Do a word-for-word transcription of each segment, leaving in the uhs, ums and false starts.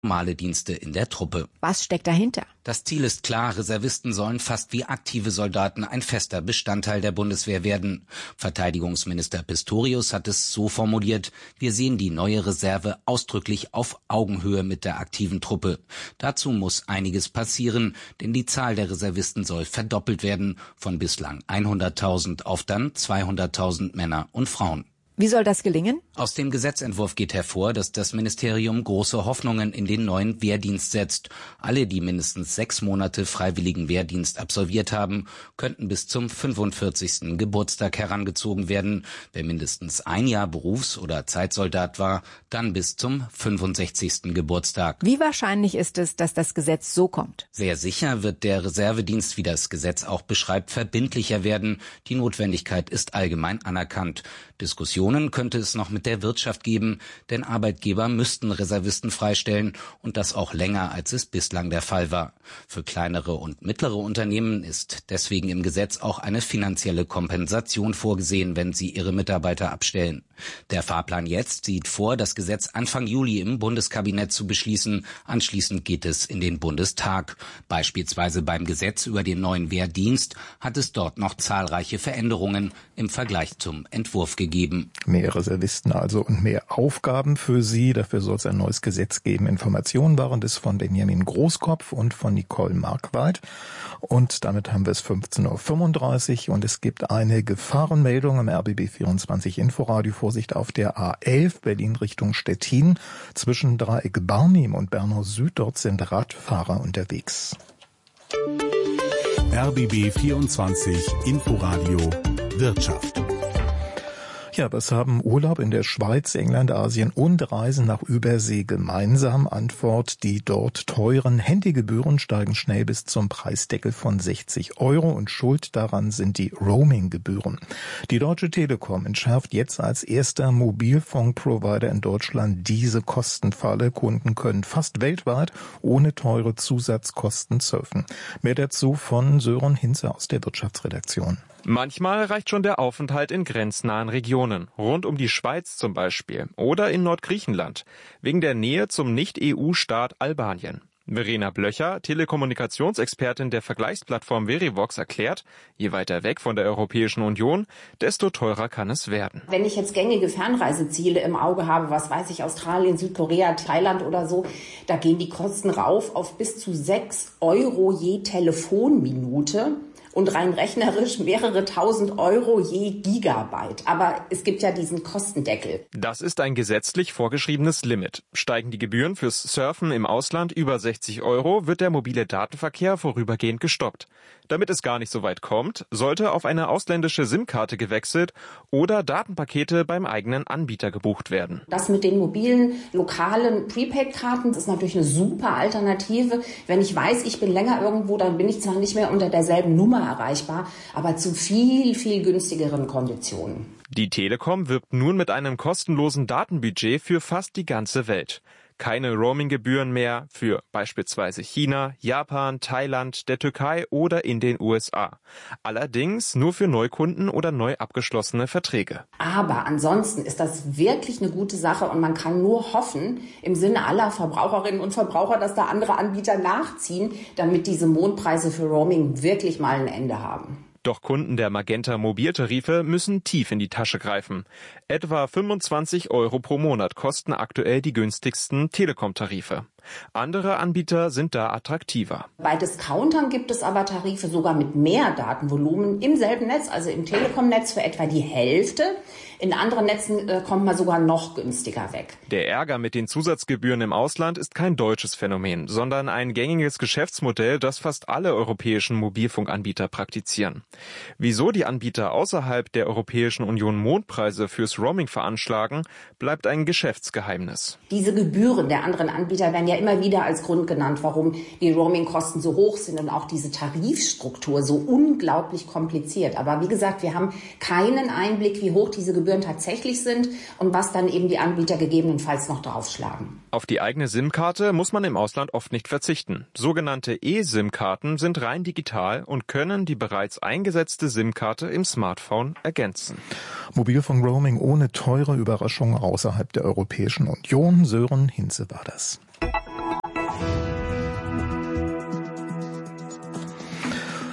normale Dienste in der Truppe. Was steckt dahinter? Das Ziel ist klar, Reservisten sollen fast wie aktive Soldaten ein fester Bestandteil der Bundeswehr werden. Verteidigungsminister Pistorius hat es so formuliert: Wir sehen die neue Reserve ausdrücklich auf Augenhöhe mit der aktiven Truppe. Dazu muss einiges passieren, denn die Zahl der Reservisten soll verdoppelt werden, von bislang hunderttausend auf dann zweihunderttausend Männer und Frauen. Wie soll das gelingen? Aus dem Gesetzentwurf geht hervor, dass das Ministerium große Hoffnungen in den neuen Wehrdienst setzt. Alle, die mindestens sechs Monate freiwilligen Wehrdienst absolviert haben, könnten bis zum fünfundvierzigsten Geburtstag herangezogen werden. Wer mindestens ein Jahr Berufs- oder Zeitsoldat war, dann bis zum fünfundsechzigsten Geburtstag. Wie wahrscheinlich ist es, dass das Gesetz so kommt? Sehr sicher wird der Reservedienst, wie das Gesetz auch beschreibt, verbindlicher werden. Die Notwendigkeit ist allgemein anerkannt. Diskussionen könnte es noch mit der Wirtschaft geben, denn Arbeitgeber müssten Reservisten freistellen und das auch länger, als es bislang der Fall war. Für kleinere und mittlere Unternehmen ist deswegen im Gesetz auch eine finanzielle Kompensation vorgesehen, wenn sie ihre Mitarbeiter abstellen. Der Fahrplan jetzt sieht vor, das Gesetz Anfang Juli im Bundeskabinett zu beschließen. Anschließend geht es in den Bundestag. Beispielsweise beim Gesetz über den neuen Wehrdienst hat es dort noch zahlreiche Veränderungen im Vergleich zum Entwurf gegeben. Mehr Reservisten also und mehr Aufgaben für sie. Dafür soll es ein neues Gesetz geben. Informationen waren das von Benjamin Großkopf und von Nicole Markwald. Und damit haben wir es fünfzehn Uhr fünfunddreißig und es gibt eine Gefahrenmeldung im R B B vierundzwanzig Inforadio. Vorsicht auf der A elf Berlin Richtung Stettin. Zwischen Dreieck Barnim und Bernau Süd, dort sind Radfahrer unterwegs. R B B vierundzwanzig Inforadio Wirtschaft. Ja, was haben Urlaub in der Schweiz, England, Asien und Reisen nach Übersee gemeinsam? Antwort: Die dort teuren Handygebühren steigen schnell bis zum Preisdeckel von sechzig Euro und schuld daran sind die Roaming-Gebühren. Die Deutsche Telekom entschärft jetzt als erster Mobilfunkprovider in Deutschland diese Kostenfalle. Kunden können fast weltweit ohne teure Zusatzkosten surfen. Mehr dazu von Sören Hinze aus der Wirtschaftsredaktion. Manchmal reicht schon der Aufenthalt in grenznahen Regionen, rund um die Schweiz zum Beispiel oder in Nordgriechenland, wegen der Nähe zum Nicht-E U-Staat Albanien. Verena Blöcher, Telekommunikationsexpertin der Vergleichsplattform Verivox, erklärt, je weiter weg von der Europäischen Union, desto teurer kann es werden. Wenn ich jetzt gängige Fernreiseziele im Auge habe, was weiß ich, Australien, Südkorea, Thailand oder so, da gehen die Kosten rauf auf bis zu sechs Euro je Telefonminute. Und rein rechnerisch mehrere tausend Euro je Gigabyte. Aber es gibt ja diesen Kostendeckel. Das ist ein gesetzlich vorgeschriebenes Limit. Steigen die Gebühren fürs Surfen im Ausland über sechzig Euro, wird der mobile Datenverkehr vorübergehend gestoppt. Damit es gar nicht so weit kommt, sollte auf eine ausländische SIM-Karte gewechselt oder Datenpakete beim eigenen Anbieter gebucht werden. Das mit den mobilen, lokalen Prepaid-Karten ist natürlich eine super Alternative. Wenn ich weiß, ich bin länger irgendwo, dann bin ich zwar nicht mehr unter derselben Nummer erreichbar, aber zu viel, viel günstigeren Konditionen. Die Telekom wirbt nun mit einem kostenlosen Datenbudget für fast die ganze Welt. Keine Roaming-Gebühren mehr für beispielsweise China, Japan, Thailand, der Türkei oder in den U S A. Allerdings nur für Neukunden oder neu abgeschlossene Verträge. Aber ansonsten ist das wirklich eine gute Sache und man kann nur hoffen, im Sinne aller Verbraucherinnen und Verbraucher, dass da andere Anbieter nachziehen, damit diese Mondpreise für Roaming wirklich mal ein Ende haben. Doch Kunden der Magenta-Mobiltarife müssen tief in die Tasche greifen. Etwa fünfundzwanzig Euro pro Monat kosten aktuell die günstigsten Telekom-Tarife. Andere Anbieter sind da attraktiver. Bei Discountern gibt es aber Tarife sogar mit mehr Datenvolumen im selben Netz, also im Telekom-Netz für etwa die Hälfte. In anderen Netzen äh, kommt man sogar noch günstiger weg. Der Ärger mit den Zusatzgebühren im Ausland ist kein deutsches Phänomen, sondern ein gängiges Geschäftsmodell, das fast alle europäischen Mobilfunkanbieter praktizieren. Wieso die Anbieter außerhalb der Europäischen Union Mondpreise fürs Roaming veranschlagen, bleibt ein Geschäftsgeheimnis. Diese Gebühren der anderen Anbieter werden ja immer wieder als Grund genannt, warum die Roamingkosten so hoch sind und auch diese Tarifstruktur so unglaublich kompliziert. Aber wie gesagt, wir haben keinen Einblick, wie hoch diese Gebühren tatsächlich sind und was dann eben die Anbieter gegebenenfalls noch draufschlagen. Auf die eigene SIM-Karte muss man im Ausland oft nicht verzichten. Sogenannte eSIM-Karten sind rein digital und können die bereits eingesetzte SIM-Karte im Smartphone ergänzen. Mobilfunk-Roaming ohne teure Überraschungen außerhalb der Europäischen Union. Sören Hinze war das.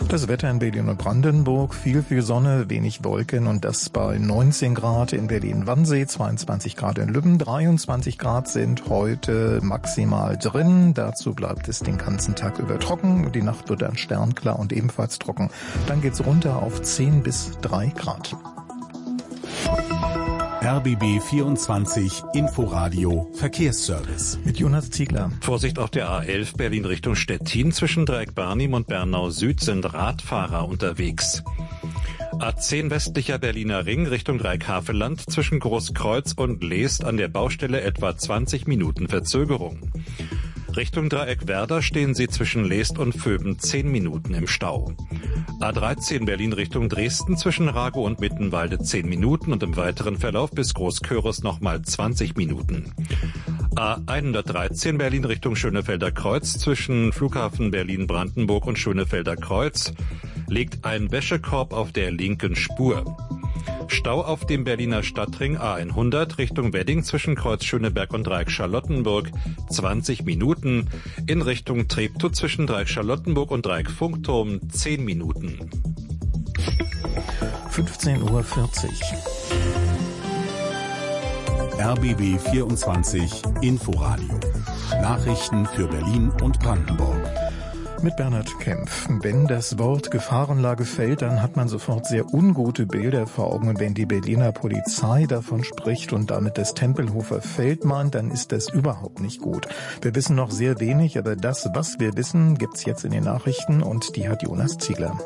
Das Wetter in Berlin und Brandenburg, viel, viel Sonne, wenig Wolken und das bei neunzehn Grad in Berlin-Wannsee, zweiundzwanzig Grad in Lübben, dreiundzwanzig Grad sind heute maximal drin. Dazu bleibt es den ganzen Tag über trocken. Die Nacht wird dann sternklar und ebenfalls trocken. Dann geht's runter auf zehn bis drei Grad. R B B vierundzwanzig Inforadio Verkehrsservice. Mit Jonas Ziegler. Vorsicht auf der A elf Berlin Richtung Stettin. Zwischen Dreieck-Barnim und Bernau Süd sind Radfahrer unterwegs. A zehn westlicher Berliner Ring Richtung Dreieck-Havelland. Zwischen Großkreuz und Leest an der Baustelle etwa zwanzig Minuten Verzögerung. Richtung Dreieck-Werder stehen Sie zwischen Leest und Vöben zehn Minuten im Stau. A dreizehn Berlin Richtung Dresden zwischen Ragow und Mittenwalde zehn Minuten und im weiteren Verlauf bis Großköris nochmal zwanzig Minuten. A hundertdreizehn Berlin Richtung Schönefelder Kreuz zwischen Flughafen Berlin-Brandenburg und Schönefelder Kreuz liegt ein Wäschekorb auf der linken Spur. Stau auf dem Berliner Stadtring A hundert Richtung Wedding zwischen Kreuz Schöneberg und Dreieck Charlottenburg zwanzig Minuten. In Richtung Treptow zwischen Dreieck Charlottenburg und Dreieck Funkturm zehn Minuten. fünfzehn Uhr vierzig. R B B vierundzwanzig Inforadio. Nachrichten für Berlin und Brandenburg. Mit Bernhard Kempf. Wenn das Wort Gefahrenlage fällt, dann hat man sofort sehr ungute Bilder vor Augen. Und wenn die Berliner Polizei davon spricht und damit das Tempelhofer Feld meint, dann ist das überhaupt nicht gut. Wir wissen noch sehr wenig, aber das, was wir wissen, gibt's jetzt in den Nachrichten und die hat Jonas Ziegler.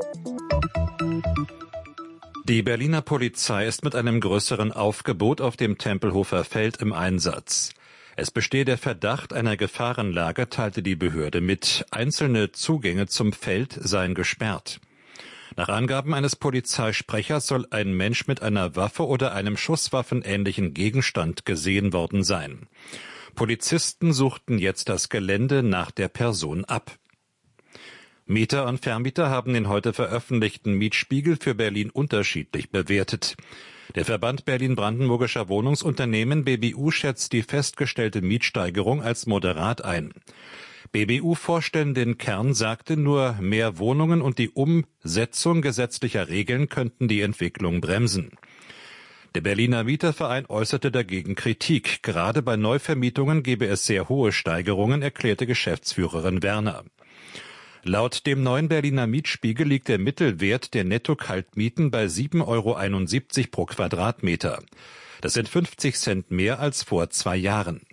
Die Berliner Polizei ist mit einem größeren Aufgebot auf dem Tempelhofer Feld im Einsatz. Es bestehe der Verdacht einer Gefahrenlage, teilte die Behörde mit. Einzelne Zugänge zum Feld seien gesperrt. Nach Angaben eines Polizeisprechers soll ein Mensch mit einer Waffe oder einem schusswaffenähnlichen Gegenstand gesehen worden sein. Polizisten suchten jetzt das Gelände nach der Person ab. Mieter und Vermieter haben den heute veröffentlichten Mietspiegel für Berlin unterschiedlich bewertet. Der Verband Berlin-Brandenburgischer Wohnungsunternehmen B B U schätzt die festgestellte Mietsteigerung als moderat ein. B B U-Vorständin Kern sagte nur, mehr Wohnungen und die Umsetzung gesetzlicher Regeln könnten die Entwicklung bremsen. Der Berliner Mieterverein äußerte dagegen Kritik. Gerade bei Neuvermietungen gebe es sehr hohe Steigerungen, erklärte Geschäftsführerin Werner. Laut dem neuen Berliner Mietspiegel liegt der Mittelwert der Netto-Kaltmieten bei sieben Euro einundsiebzig pro Quadratmeter. Das sind fünfzig Cent mehr als vor zwei Jahren.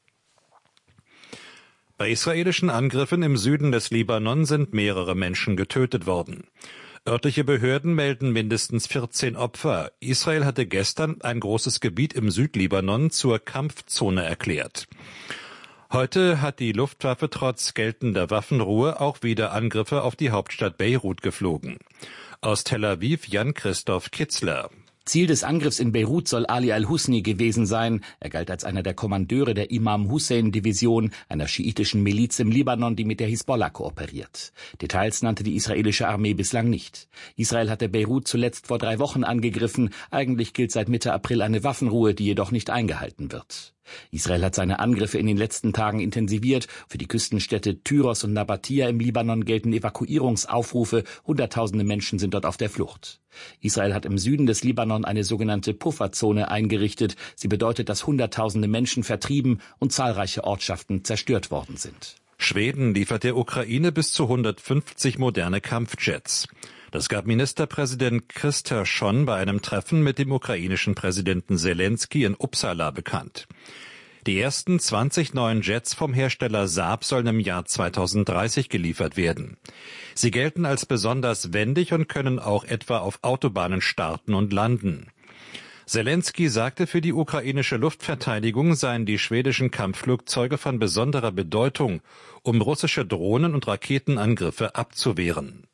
Bei israelischen Angriffen im Süden des Libanon sind mehrere Menschen getötet worden. Örtliche Behörden melden mindestens vierzehn Opfer. Israel hatte gestern ein großes Gebiet im Südlibanon zur Kampfzone erklärt. Heute hat die Luftwaffe trotz geltender Waffenruhe auch wieder Angriffe auf die Hauptstadt Beirut geflogen. Aus Tel Aviv Jan-Christoph Kitzler. Ziel des Angriffs in Beirut soll Ali al-Husni gewesen sein. Er galt als einer der Kommandeure der Imam-Hussein-Division, einer schiitischen Miliz im Libanon, die mit der Hisbollah kooperiert. Details nannte die israelische Armee bislang nicht. Israel hatte Beirut zuletzt vor drei Wochen angegriffen. Eigentlich gilt seit Mitte April eine Waffenruhe, die jedoch nicht eingehalten wird. Israel hat seine Angriffe in den letzten Tagen intensiviert. Für die Küstenstädte Tyros und Nabatia im Libanon gelten Evakuierungsaufrufe. Hunderttausende Menschen sind dort auf der Flucht. Israel hat im Süden des Libanon eine sogenannte Pufferzone eingerichtet. Sie bedeutet, dass Hunderttausende Menschen vertrieben und zahlreiche Ortschaften zerstört worden sind. Schweden liefert der Ukraine bis zu hundertfünfzig moderne Kampfjets. Das gab Ministerpräsident Kristersson bei einem Treffen mit dem ukrainischen Präsidenten Selensky in Uppsala bekannt. Die ersten zwanzig neuen Jets vom Hersteller Saab sollen im Jahr zweitausenddreißig geliefert werden. Sie gelten als besonders wendig und können auch etwa auf Autobahnen starten und landen. Selensky sagte, für die ukrainische Luftverteidigung seien die schwedischen Kampfflugzeuge von besonderer Bedeutung, um russische Drohnen- und Raketenangriffe abzuwehren.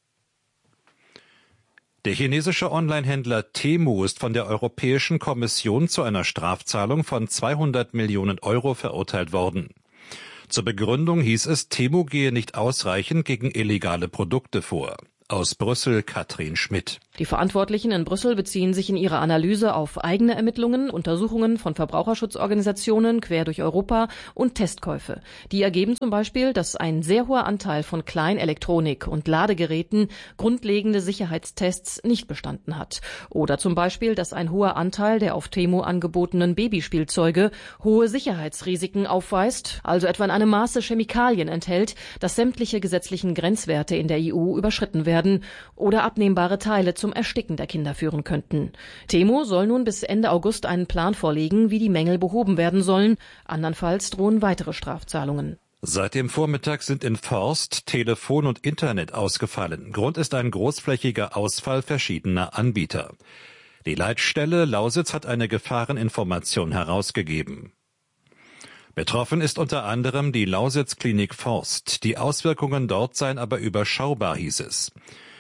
Der chinesische Onlinehändler Temu ist von der Europäischen Kommission zu einer Strafzahlung von zweihundert Millionen Euro verurteilt worden. Zur Begründung hieß es, Temu gehe nicht ausreichend gegen illegale Produkte vor. Aus Brüssel Katrin Schmidt. Die Verantwortlichen in Brüssel beziehen sich in ihrer Analyse auf eigene Ermittlungen, Untersuchungen von Verbraucherschutzorganisationen quer durch Europa und Testkäufe. Die ergeben zum Beispiel, dass ein sehr hoher Anteil von Kleinelektronik und Ladegeräten grundlegende Sicherheitstests nicht bestanden hat. Oder zum Beispiel, dass ein hoher Anteil der auf Temu angebotenen Babyspielzeuge hohe Sicherheitsrisiken aufweist, also etwa in einem Maße Chemikalien enthält, dass sämtliche gesetzlichen Grenzwerte in der E U überschritten werden oder abnehmbare Teile zum Ersticken der Kinder führen könnten. Temu soll nun bis Ende August einen Plan vorlegen, wie die Mängel behoben werden sollen. Andernfalls drohen weitere Strafzahlungen. Seit dem Vormittag sind in Forst Telefon und Internet ausgefallen. Grund ist ein großflächiger Ausfall verschiedener Anbieter. Die Leitstelle Lausitz hat eine Gefahreninformation herausgegeben. Betroffen ist unter anderem die Lausitz-Klinik Forst. Die Auswirkungen dort seien aber überschaubar, hieß es.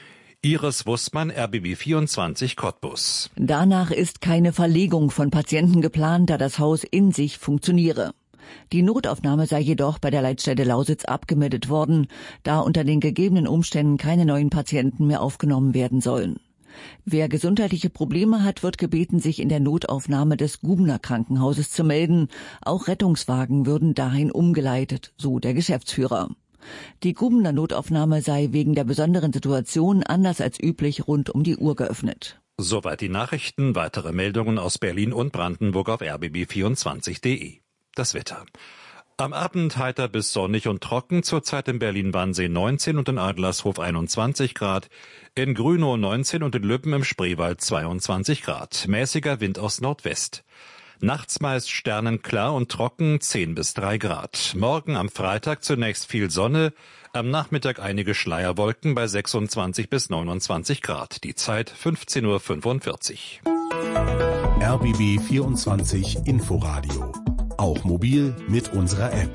Iris Wussmann, R B B vierundzwanzig Cottbus. Danach ist keine Verlegung von Patienten geplant, da das Haus in sich funktioniere. Die Notaufnahme sei jedoch bei der Leitstelle Lausitz abgemeldet worden, da unter den gegebenen Umständen keine neuen Patienten mehr aufgenommen werden sollen. Wer gesundheitliche Probleme hat, wird gebeten, sich in der Notaufnahme des Gubener Krankenhauses zu melden. Auch Rettungswagen würden dahin umgeleitet, so der Geschäftsführer. Die Gubener Notaufnahme sei wegen der besonderen Situation anders als üblich rund um die Uhr geöffnet. Soweit die Nachrichten. Weitere Meldungen aus Berlin und Brandenburg auf r b b vierundzwanzig punkt d e. Das Wetter. Am Abend heiter bis sonnig und trocken, zurzeit in Berlin-Wannsee neunzehn und in Adlershof einundzwanzig Grad, in Grünow neunzehn und in Lübben im Spreewald zweiundzwanzig Grad. Mäßiger Wind aus Nordwest. Nachts meist sternenklar und trocken, zehn bis drei Grad. Morgen am Freitag zunächst viel Sonne, am Nachmittag einige Schleierwolken bei sechsundzwanzig bis neunundzwanzig Grad. Die Zeit fünfzehn Uhr fünfundvierzig. R B B vierundzwanzig Inforadio. Auch mobil mit unserer App.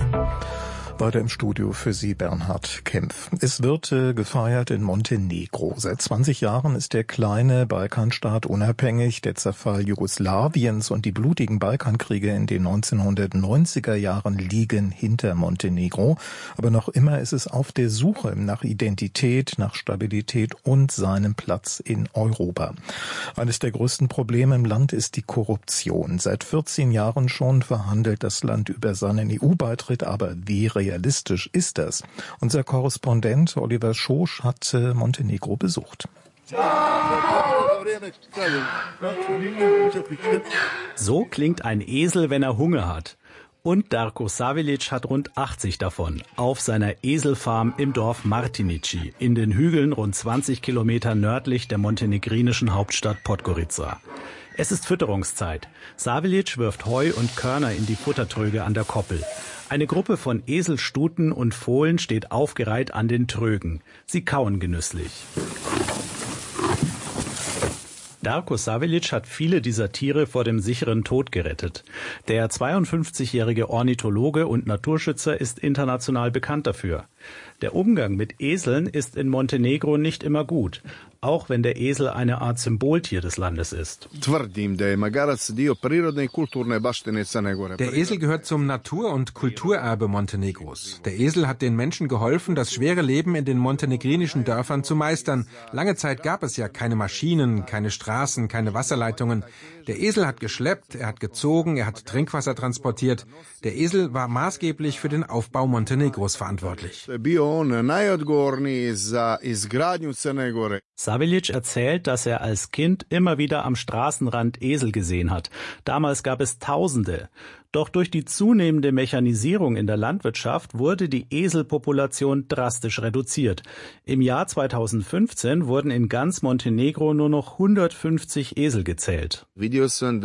Weiter im Studio für Sie Bernhard Kempf. Es wird äh, gefeiert in Montenegro. Seit zwanzig Jahren ist der kleine Balkanstaat unabhängig. Der Zerfall Jugoslawiens und die blutigen Balkankriege in den neunzehnhundertneunziger Jahren liegen hinter Montenegro. Aber noch immer ist es auf der Suche nach Identität, nach Stabilität und seinem Platz in Europa. Eines der größten Probleme im Land ist die Korruption. Seit vierzehn Jahren schon verhandelt das Land über seinen E U-Beitritt, aber wie realistisch ist das? Unser Korrespondent Oliver Schosch hat Montenegro besucht. So klingt ein Esel, wenn er Hunger hat. Und Darko Savilic hat rund achtzig davon auf seiner Eselfarm im Dorf Martinici in den Hügeln rund zwanzig Kilometer nördlich der montenegrinischen Hauptstadt Podgorica. Es ist Fütterungszeit. Savilic wirft Heu und Körner in die Futtertröge an der Koppel. Eine Gruppe von Eselstuten und Fohlen steht aufgereiht an den Trögen. Sie kauen genüsslich. Darko Savilic hat viele dieser Tiere vor dem sicheren Tod gerettet. Der zweiundfünfzigjährige Ornithologe und Naturschützer ist international bekannt dafür. Der Umgang mit Eseln ist in Montenegro nicht immer gut, auch wenn der Esel eine Art Symboltier des Landes ist. Der Esel gehört zum Natur- und Kulturerbe Montenegros. Der Esel hat den Menschen geholfen, das schwere Leben in den montenegrinischen Dörfern zu meistern. Lange Zeit gab es ja keine Maschinen, keine Straßen, keine Wasserleitungen. Der Esel hat geschleppt, er hat gezogen, er hat Trinkwasser transportiert. Der Esel war maßgeblich für den Aufbau Montenegros verantwortlich. Savilic erzählt, dass er als Kind immer wieder am Straßenrand Esel gesehen hat. Damals gab es Tausende. Doch durch die zunehmende Mechanisierung in der Landwirtschaft wurde die Eselpopulation drastisch reduziert. Im Jahr zweitausendfünfzehn wurden in ganz Montenegro nur noch hundertfünfzig Esel gezählt. Ich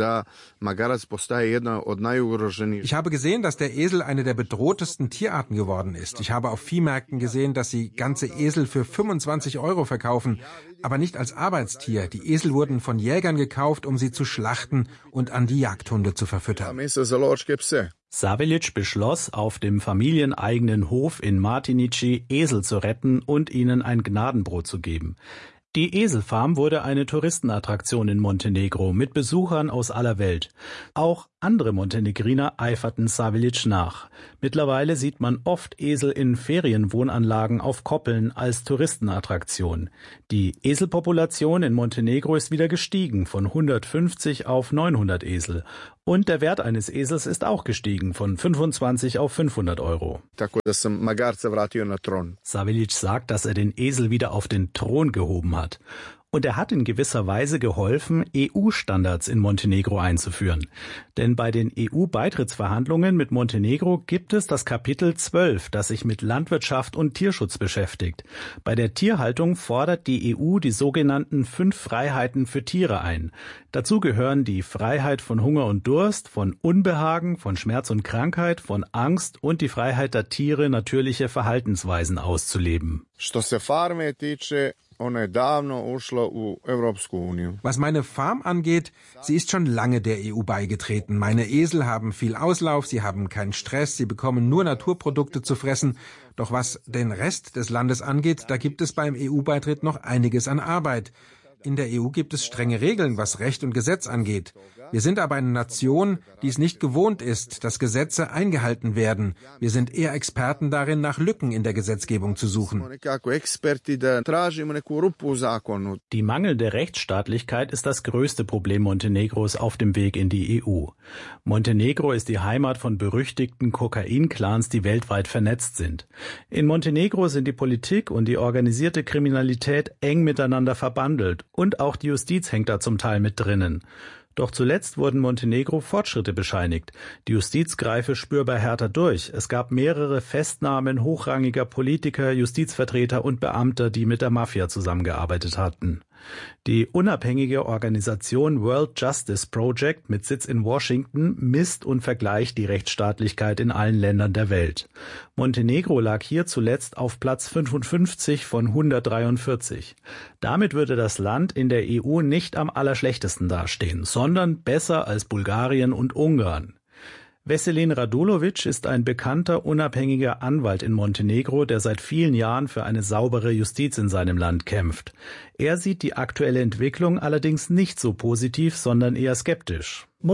habe gesehen, dass der Esel eine der bedrohtesten Tierarten geworden ist. Ich habe auf Viehmärkten gesehen, dass sie ganze Esel für fünfundzwanzig Euro verkaufen, aber nicht als Arbeitstier. Die Esel wurden von Jägern gekauft, um sie zu schlachten und an die Jagdhunde zu verfüttern. Savilic beschloss, auf dem familieneigenen Hof in Martinici Esel zu retten und ihnen ein Gnadenbrot zu geben. Die Eselfarm wurde eine Touristenattraktion in Montenegro mit Besuchern aus aller Welt. Auch Andere Montenegriner eiferten Savilic nach. Mittlerweile sieht man oft Esel in Ferienwohnanlagen auf Koppeln als Touristenattraktion. Die Eselpopulation in Montenegro ist wieder gestiegen von hundertfünfzig auf neunhundert Esel. Und der Wert eines Esels ist auch gestiegen von fünfundzwanzig auf fünfhundert Euro. Savilic sagt, dass er den Esel wieder auf den Thron gehoben hat. Und er hat in gewisser Weise geholfen, E U-Standards in Montenegro einzuführen. Denn bei den E U-Beitrittsverhandlungen mit Montenegro gibt es das Kapitel zwölf, das sich mit Landwirtschaft und Tierschutz beschäftigt. Bei der Tierhaltung fordert die E U die sogenannten fünf Freiheiten für Tiere ein. Dazu gehören die Freiheit von Hunger und Durst, von Unbehagen, von Schmerz und Krankheit, von Angst und die Freiheit der Tiere, natürliche Verhaltensweisen auszuleben. Was meine Farm angeht, sie ist schon lange der E U beigetreten. Meine Esel haben viel Auslauf, sie haben keinen Stress, sie bekommen nur Naturprodukte zu fressen. Doch was den Rest des Landes angeht, da gibt es beim E U-Beitritt noch einiges an Arbeit. In der E U gibt es strenge Regeln, was Recht und Gesetz angeht. Wir sind aber eine Nation, die es nicht gewohnt ist, dass Gesetze eingehalten werden. Wir sind eher Experten darin, nach Lücken in der Gesetzgebung zu suchen. Die mangelnde Rechtsstaatlichkeit ist das größte Problem Montenegros auf dem Weg in die E U. Montenegro ist die Heimat von berüchtigten Kokain-Clans, die weltweit vernetzt sind. In Montenegro sind die Politik und die organisierte Kriminalität eng miteinander verbandelt. Und auch die Justiz hängt da zum Teil mit drinnen. Doch zuletzt wurden Montenegro Fortschritte bescheinigt. Die Justiz greife spürbar härter durch. Es gab mehrere Festnahmen hochrangiger Politiker, Justizvertreter und Beamter, die mit der Mafia zusammengearbeitet hatten. Die unabhängige Organisation World Justice Project mit Sitz in Washington misst und vergleicht die Rechtsstaatlichkeit in allen Ländern der Welt. Montenegro lag hier zuletzt auf Platz fünfundfünfzig von hundertdreiundvierzig. Damit würde das Land in der E U nicht am allerschlechtesten dastehen, sondern besser als Bulgarien und Ungarn. Veselin Radulovic ist ein bekannter, unabhängiger Anwalt in Montenegro, der seit vielen Jahren für eine saubere Justiz in seinem Land kämpft. Er sieht die aktuelle Entwicklung allerdings nicht so positiv, sondern eher skeptisch. Wir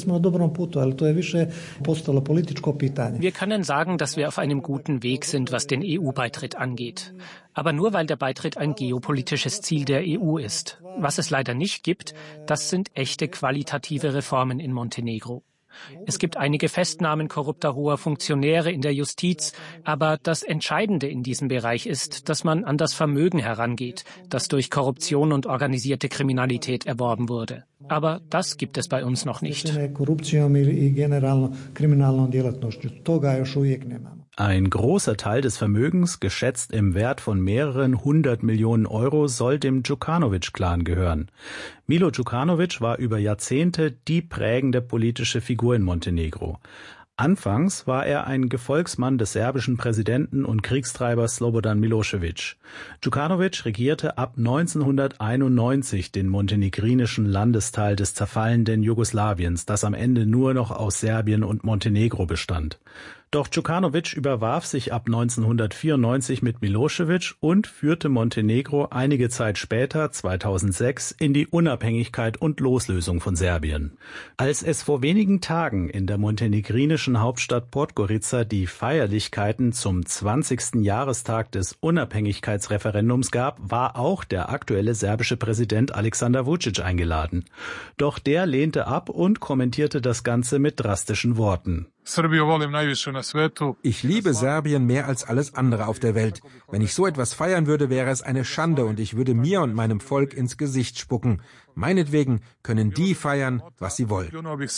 können sagen, dass wir auf einem guten Weg sind, was den E U-Beitritt angeht. Aber nur weil der Beitritt ein geopolitisches Ziel der E U ist. Was es leider nicht gibt, das sind echte qualitative Reformen in Montenegro. Es gibt einige Festnahmen korrupter hoher Funktionäre in der Justiz, aber das Entscheidende in diesem Bereich ist, dass man an das Vermögen herangeht, das durch Korruption und organisierte Kriminalität erworben wurde. Aber das gibt es bei uns noch nicht. Ein großer Teil des Vermögens, geschätzt im Wert von mehreren hundert Millionen Euro, soll dem Djukanovic-Clan gehören. Milo Djukanovic war über Jahrzehnte die prägende politische Figur in Montenegro. Anfangs war er ein Gefolgsmann des serbischen Präsidenten und Kriegstreibers Slobodan Milošević. Djukanovic regierte ab neunzehnhunderteinundneunzig den montenegrinischen Landesteil des zerfallenden Jugoslawiens, das am Ende nur noch aus Serbien und Montenegro bestand. Doch Djukanovic überwarf sich ab neunzehnhundertvierundneunzig mit Milošević und führte Montenegro einige Zeit später, zweitausendsechs, in die Unabhängigkeit und Loslösung von Serbien. Als es vor wenigen Tagen in der montenegrinischen Hauptstadt Podgorica die Feierlichkeiten zum zwanzigsten Jahrestag des Unabhängigkeitsreferendums gab, war auch der aktuelle serbische Präsident Aleksandar Vučić eingeladen. Doch der lehnte ab und kommentierte das Ganze mit drastischen Worten. Ich liebe Serbien mehr als alles andere auf der Welt. Wenn ich so etwas feiern würde, wäre es eine Schande und ich würde mir und meinem Volk ins Gesicht spucken. Meinetwegen können die feiern, was sie wollen.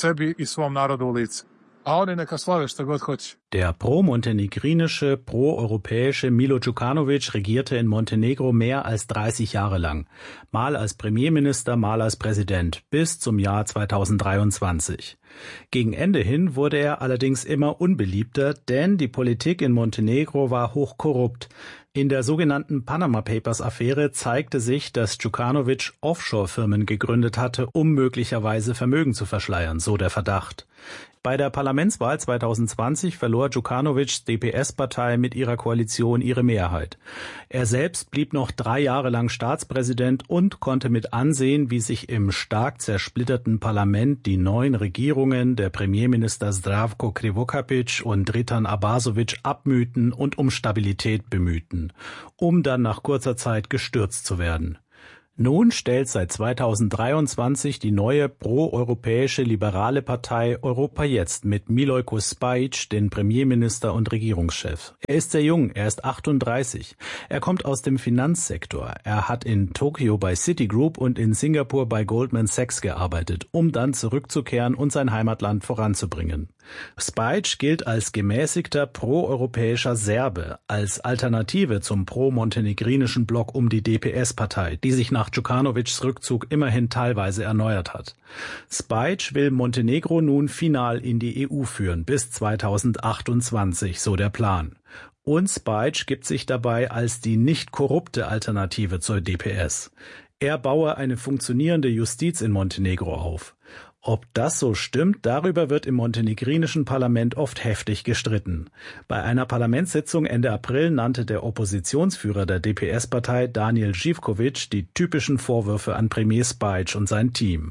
Der pro-montenegrinische, pro-europäische Milo Djukanovic regierte in Montenegro mehr als dreißig Jahre lang. Mal als Premierminister, mal als Präsident, bis zum Jahr zweitausenddreiundzwanzig. Gegen Ende hin wurde er allerdings immer unbeliebter, denn die Politik in Montenegro war hochkorrupt. In der sogenannten Panama Papers-Affäre zeigte sich, dass Djukanovic Offshore-Firmen gegründet hatte, um möglicherweise Vermögen zu verschleiern, so der Verdacht. Bei der Parlamentswahl zweitausendzwanzig verlor Djukanovics D P S-Partei mit ihrer Koalition ihre Mehrheit. Er selbst blieb noch drei Jahre lang Staatspräsident und konnte mit ansehen, wie sich im stark zersplitterten Parlament die neuen Regierungen der Premierminister Zdravko Krivokapić und Dritan Abasović abmühten und um Stabilität bemühten, um dann nach kurzer Zeit gestürzt zu werden. Nun stellt seit zweitausenddreiundzwanzig die neue pro-europäische liberale Partei Europa Jetzt mit Milojko Spajic den Premierminister und Regierungschef. Er ist sehr jung, er ist achtunddreißig. Er kommt aus dem Finanzsektor. Er hat in Tokio bei Citigroup und in Singapur bei Goldman Sachs gearbeitet, um dann zurückzukehren und sein Heimatland voranzubringen. Spajic gilt als gemäßigter pro-europäischer Serbe, als Alternative zum pro-montenegrinischen Block um die D P S-Partei, die sich nach Djukanovics Rückzug immerhin teilweise erneuert hat. Spajic will Montenegro nun final in die E U führen, bis zweitausendachtundzwanzig, so der Plan. Und Spajic gibt sich dabei als die nicht korrupte Alternative zur D P S. Er baue eine funktionierende Justiz in Montenegro auf. Ob das so stimmt, darüber wird im montenegrinischen Parlament oft heftig gestritten. Bei einer Parlamentssitzung Ende April nannte der Oppositionsführer der D P S-Partei Daniel Živković die typischen Vorwürfe an Premier Spajic und sein Team.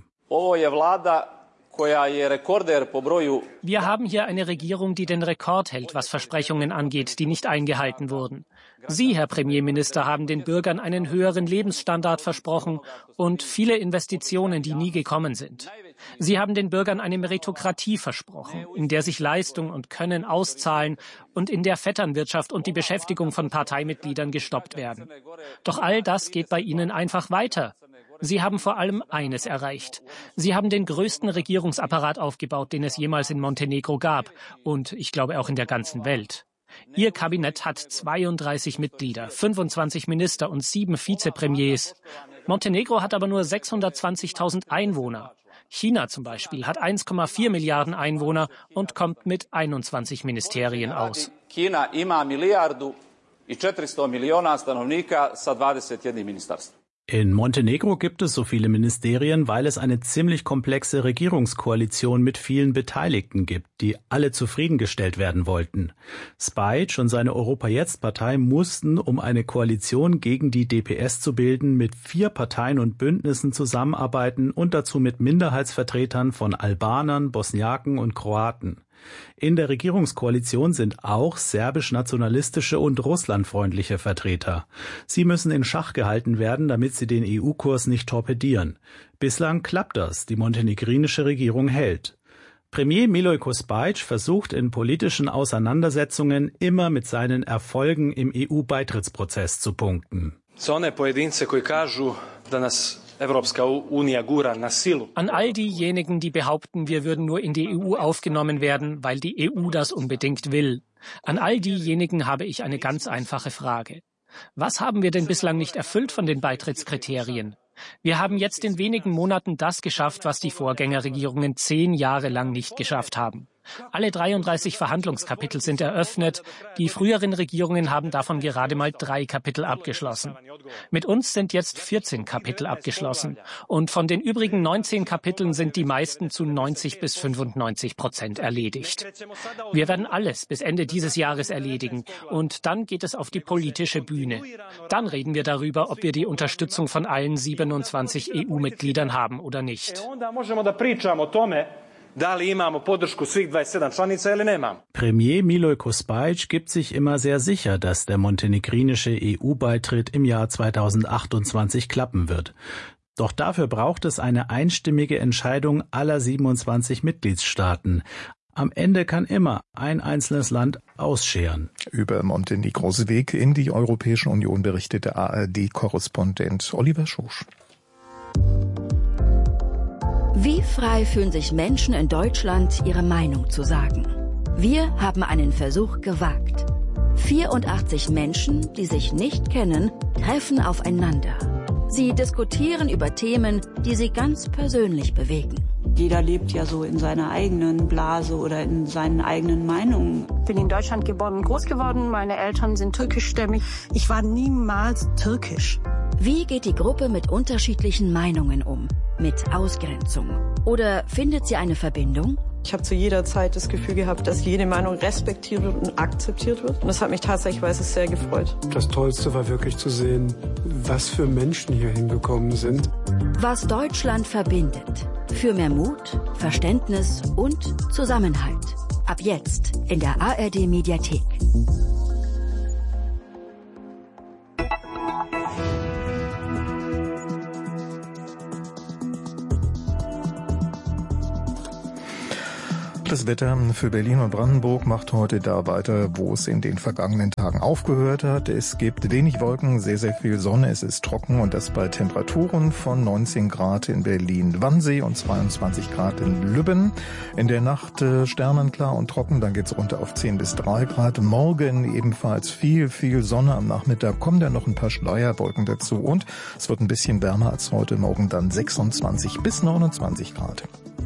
Wir haben hier eine Regierung, die den Rekord hält, was Versprechungen angeht, die nicht eingehalten wurden. Sie, Herr Premierminister, haben den Bürgern einen höheren Lebensstandard versprochen und viele Investitionen, die nie gekommen sind. Sie haben den Bürgern eine Meritokratie versprochen, in der sich Leistung und Können auszahlen und in der Vetternwirtschaft und die Beschäftigung von Parteimitgliedern gestoppt werden. Doch all das geht bei Ihnen einfach weiter. Sie haben vor allem eines erreicht. Sie haben den größten Regierungsapparat aufgebaut, den es jemals in Montenegro gab und ich glaube auch in der ganzen Welt. Ihr Kabinett hat zweiunddreißig Mitglieder, fünfundzwanzig Minister und sieben Vizepremiers. Montenegro hat aber nur sechshundertzwanzigtausend Einwohner. China zum Beispiel hat eins Komma vier Milliarden Einwohner und kommt mit einundzwanzig Ministerien aus. China ima milijardu i četiristo miliona stanovnika sa dvadeset jednim ministarstvom. In Montenegro gibt es so viele Ministerien, weil es eine ziemlich komplexe Regierungskoalition mit vielen Beteiligten gibt, die alle zufriedengestellt werden wollten. Spajic und seine Europa-Jetzt-Partei mussten, um eine Koalition gegen die D P S zu bilden, mit vier Parteien und Bündnissen zusammenarbeiten und dazu mit Minderheitsvertretern von Albanern, Bosniaken und Kroaten. In der Regierungskoalition sind auch serbisch-nationalistische und russlandfreundliche Vertreter. Sie müssen in Schach gehalten werden, damit sie den E U-Kurs nicht torpedieren. Bislang klappt das, die montenegrinische Regierung hält. Premier Milojko Spajic versucht in politischen Auseinandersetzungen immer mit seinen Erfolgen im E U-Beitrittsprozess zu punkten. An all diejenigen, die behaupten, wir würden nur in die E U aufgenommen werden, weil die E U das unbedingt will. An all diejenigen habe ich eine ganz einfache Frage. Was haben wir denn bislang nicht erfüllt von den Beitrittskriterien? Wir haben jetzt in wenigen Monaten das geschafft, was die Vorgängerregierungen zehn Jahre lang nicht geschafft haben. Alle dreiunddreißig Verhandlungskapitel sind eröffnet. Die früheren Regierungen haben davon gerade mal drei Kapitel abgeschlossen. Mit uns sind jetzt vierzehn Kapitel abgeschlossen. Und von den übrigen neunzehn Kapiteln sind die meisten zu neunzig bis fünfundneunzig Prozent erledigt. Wir werden alles bis Ende dieses Jahres erledigen. Und dann geht es auf die politische Bühne. Dann reden wir darüber, ob wir die Unterstützung von allen siebenundzwanzig E U-Mitgliedern haben oder nicht. Premier Milojko Spajic gibt sich immer sehr sicher, dass der montenegrinische E U-Beitritt im Jahr zweitausendachtundzwanzig klappen wird. Doch dafür braucht es eine einstimmige Entscheidung aller siebenundzwanzig Mitgliedstaaten. Am Ende kann immer ein einzelnes Land ausscheren. Über Montenegros Weg in die Europäische Union berichtete A R D-Korrespondent Oliver Schosch. Wie frei fühlen sich Menschen in Deutschland, ihre Meinung zu sagen? Wir haben einen Versuch gewagt. vierundachtzig Menschen, die sich nicht kennen, treffen aufeinander. Sie diskutieren über Themen, die sie ganz persönlich bewegen. Jeder lebt ja so in seiner eigenen Blase oder in seinen eigenen Meinungen. Ich bin in Deutschland geboren und groß geworden. Meine Eltern sind türkischstämmig. Ich war niemals türkisch. Wie geht die Gruppe mit unterschiedlichen Meinungen um? Mit Ausgrenzung? Oder findet sie eine Verbindung? Ich habe zu jeder Zeit das Gefühl gehabt, dass jede Meinung respektiert wird und akzeptiert wird. Und das hat mich tatsächlich sehr gefreut. Das Tollste war wirklich zu sehen, was für Menschen hier hingekommen sind. Was Deutschland verbindet. Für mehr Mut, Verständnis und Zusammenhalt. Ab jetzt in der A R D Mediathek. Das Wetter für Berlin und Brandenburg macht heute da weiter, wo es in den vergangenen Tagen aufgehört hat. Es gibt wenig Wolken, sehr, sehr viel Sonne, es ist trocken und das bei Temperaturen von neunzehn Grad in Berlin-Wannsee und zweiundzwanzig Grad in Lübben. In der Nacht äh, sternenklar und trocken, dann geht's runter auf zehn bis drei Grad. Morgen ebenfalls viel, viel Sonne. Am Nachmittag kommen dann noch ein paar Schleierwolken dazu und es wird ein bisschen wärmer als heute Morgen, dann sechsundzwanzig bis neunundzwanzig Grad.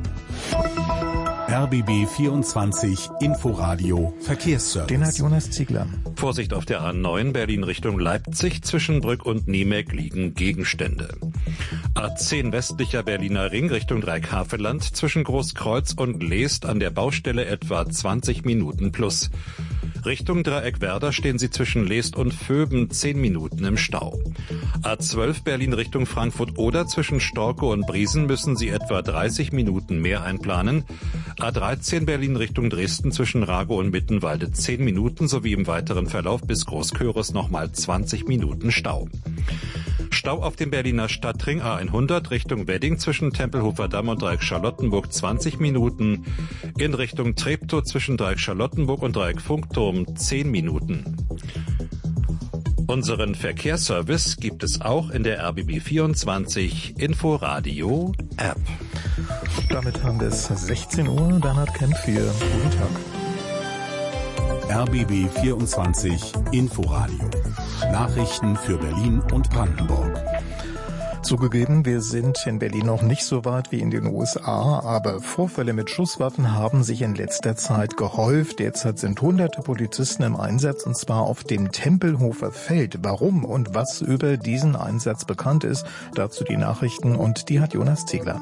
R B B vierundzwanzig Inforadio Verkehrsservice. Den hat Jonas Ziegler. Vorsicht auf der A neun Berlin Richtung Leipzig. Zwischen Brück und Niemek liegen Gegenstände. A zehn westlicher Berliner Ring Richtung Dreieckhaveland. Zwischen Großkreuz und Leest an der Baustelle etwa zwanzig Minuten plus. Richtung Dreieck-Werder stehen Sie zwischen Leest und Vöben zehn Minuten im Stau. A zwölf Berlin Richtung Frankfurt-Oder zwischen Storke und Briesen müssen Sie etwa dreißig Minuten mehr einplanen. A dreizehn Berlin Richtung Dresden zwischen Rago und Mittenwalde zehn Minuten sowie im weiteren Verlauf bis Großköris nochmal zwanzig Minuten Stau. Stau auf dem Berliner Stadtring A hundert Richtung Wedding zwischen Tempelhofer Damm und Dreieck Charlottenburg zwanzig Minuten. In Richtung Treptow zwischen Dreieck Charlottenburg und Dreieck Funkturm zehn Minuten. Unseren Verkehrsservice gibt es auch in der R B B vierundzwanzig Inforadio App. Damit haben wir es sechzehn Uhr. Bernhard Kemp hier. Guten Tag. R B B vierundzwanzig Inforadio. Nachrichten für Berlin und Brandenburg. Zugegeben, wir sind in Berlin noch nicht so weit wie in den U S A, aber Vorfälle mit Schusswaffen haben sich in letzter Zeit gehäuft. Derzeit sind hunderte Polizisten im Einsatz, und zwar auf dem Tempelhofer Feld. Warum und was über diesen Einsatz bekannt ist, dazu die Nachrichten, und die hat Jonas Ziegler.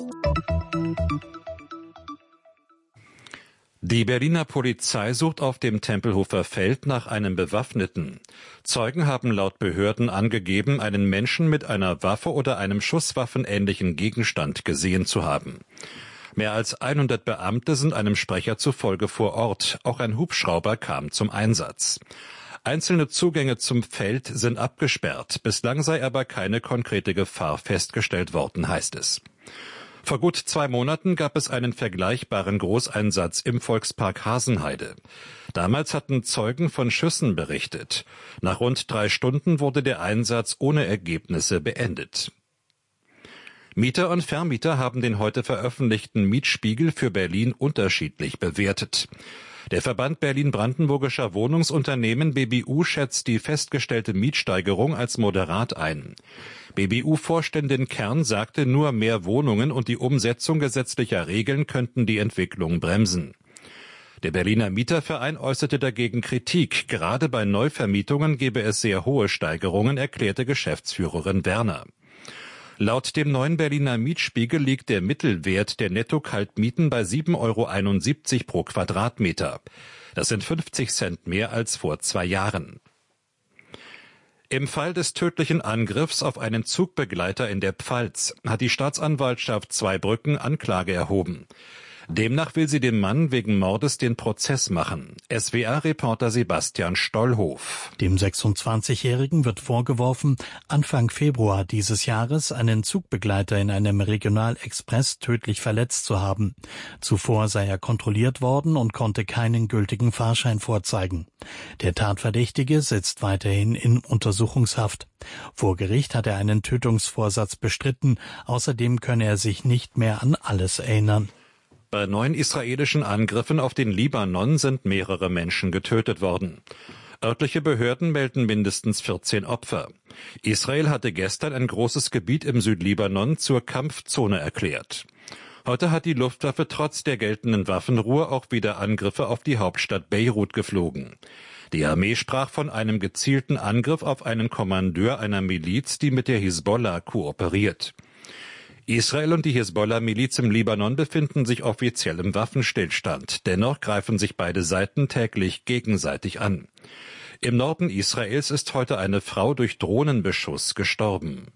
Die Berliner Polizei sucht auf dem Tempelhofer Feld nach einem Bewaffneten. Zeugen haben laut Behörden angegeben, einen Menschen mit einer Waffe oder einem schusswaffenähnlichen Gegenstand gesehen zu haben. Mehr als hundert Beamte sind einem Sprecher zufolge vor Ort. Auch ein Hubschrauber kam zum Einsatz. Einzelne Zugänge zum Feld sind abgesperrt. Bislang sei aber keine konkrete Gefahr festgestellt worden, heißt es. Vor gut zwei Monaten gab es einen vergleichbaren Großeinsatz im Volkspark Hasenheide. Damals hatten Zeugen von Schüssen berichtet. Nach rund drei Stunden wurde der Einsatz ohne Ergebnisse beendet. Mieter und Vermieter haben den heute veröffentlichten Mietspiegel für Berlin unterschiedlich bewertet. Der Verband Berlin-Brandenburgischer Wohnungsunternehmen B B U schätzt die festgestellte Mietsteigerung als moderat ein. B B U-Vorständin Kern sagte, nur mehr Wohnungen und die Umsetzung gesetzlicher Regeln könnten die Entwicklung bremsen. Der Berliner Mieterverein äußerte dagegen Kritik. Gerade bei Neuvermietungen gebe es sehr hohe Steigerungen, erklärte Geschäftsführerin Werner. Laut dem neuen Berliner Mietspiegel liegt der Mittelwert der Netto-Kaltmieten bei sieben Euro einundsiebzig pro Quadratmeter. Das sind fünfzig Cent mehr als vor zwei Jahren. Im Fall des tödlichen Angriffs auf einen Zugbegleiter in der Pfalz hat die Staatsanwaltschaft Zweibrücken Anklage erhoben. Demnach will sie dem Mann wegen Mordes den Prozess machen. S W R-Reporter Sebastian Stollhof. Dem sechsundzwanzigjährigen wird vorgeworfen, Anfang Februar dieses Jahres einen Zugbegleiter in einem Regionalexpress tödlich verletzt zu haben. Zuvor sei er kontrolliert worden und konnte keinen gültigen Fahrschein vorzeigen. Der Tatverdächtige sitzt weiterhin in Untersuchungshaft. Vor Gericht hat er einen Tötungsvorsatz bestritten. Außerdem könne er sich nicht mehr an alles erinnern. Bei neun israelischen Angriffen auf den Libanon sind mehrere Menschen getötet worden. Örtliche Behörden melden mindestens vierzehn Opfer. Israel hatte gestern ein großes Gebiet im Südlibanon zur Kampfzone erklärt. Heute hat die Luftwaffe trotz der geltenden Waffenruhe auch wieder Angriffe auf die Hauptstadt Beirut geflogen. Die Armee sprach von einem gezielten Angriff auf einen Kommandeur einer Miliz, die mit der Hisbollah kooperiert. Israel und die Hisbollah-Miliz im Libanon befinden sich offiziell im Waffenstillstand. Dennoch greifen sich beide Seiten täglich gegenseitig an. Im Norden Israels ist heute eine Frau durch Drohnenbeschuss gestorben.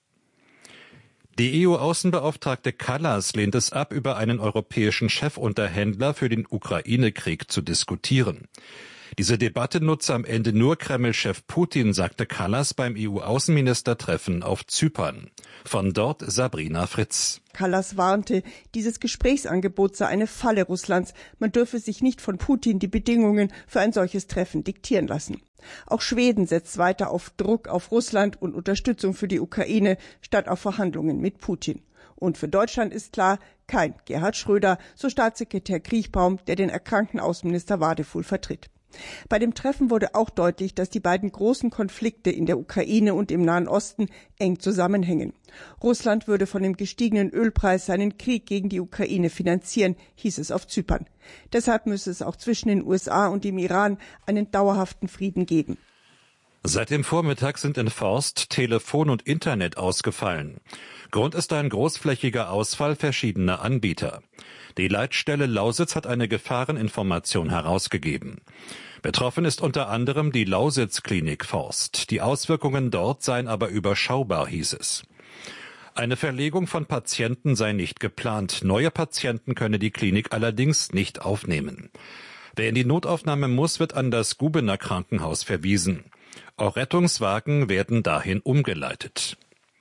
Die E U-Außenbeauftragte Kallas lehnt es ab, über einen europäischen Chefunterhändler für den Ukraine-Krieg zu diskutieren. Diese Debatte nutze am Ende nur Kreml-Chef Putin, sagte Kallas beim E U-Außenministertreffen auf Zypern. Von dort Sabrina Fritz. Kallas warnte, dieses Gesprächsangebot sei eine Falle Russlands. Man dürfe sich nicht von Putin die Bedingungen für ein solches Treffen diktieren lassen. Auch Schweden setzt weiter auf Druck auf Russland und Unterstützung für die Ukraine statt auf Verhandlungen mit Putin. Und für Deutschland ist klar, kein Gerhard Schröder, so Staatssekretär Kriechbaum, der den erkrankten Außenminister Wadefuhl vertritt. Bei dem Treffen wurde auch deutlich, dass die beiden großen Konflikte in der Ukraine und im Nahen Osten eng zusammenhängen. Russland würde von dem gestiegenen Ölpreis seinen Krieg gegen die Ukraine finanzieren, hieß es auf Zypern. Deshalb müsse es auch zwischen den U S A und dem Iran einen dauerhaften Frieden geben. Seit dem Vormittag sind in Forst Telefon und Internet ausgefallen. Grund ist ein großflächiger Ausfall verschiedener Anbieter. Die Leitstelle Lausitz hat eine Gefahreninformation herausgegeben. Betroffen ist unter anderem die Lausitz-Klinik Forst. Die Auswirkungen dort seien aber überschaubar, hieß es. Eine Verlegung von Patienten sei nicht geplant. Neue Patienten könne die Klinik allerdings nicht aufnehmen. Wer in die Notaufnahme muss, wird an das Gubener Krankenhaus verwiesen. Auch Rettungswagen werden dahin umgeleitet.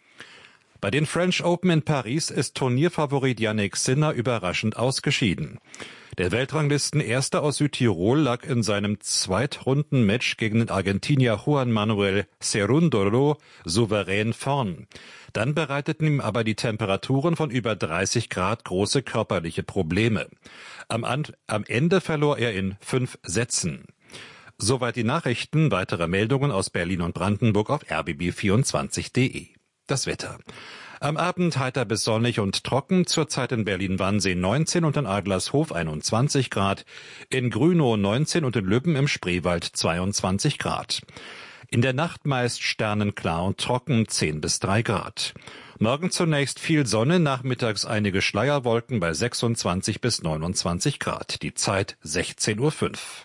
Bei den French Open in Paris ist Turnierfavorit Jannik Sinner überraschend ausgeschieden. Der Weltranglisten-Erster aus Südtirol lag in seinem Zweitrundenmatch gegen den Argentinier Juan Manuel Cerúndolo souverän vorn. Dann bereiteten ihm aber die Temperaturen von über dreißig Grad große körperliche Probleme. Am, An- am Ende verlor er in fünf Sätzen. Soweit die Nachrichten. Weitere Meldungen aus Berlin und Brandenburg auf r b b vierundzwanzig punkt d e. Das Wetter. Am Abend heiter bis sonnig und trocken, zurzeit in Berlin-Wannsee neunzehn und in Adlershof einundzwanzig Grad, in Grünow neunzehn und in Lübben im Spreewald zweiundzwanzig Grad. In der Nacht meist sternenklar und trocken zehn bis drei Grad. Morgen zunächst viel Sonne, nachmittags einige Schleierwolken bei sechsundzwanzig bis neunundzwanzig Grad. Die Zeit sechzehn Uhr fünf.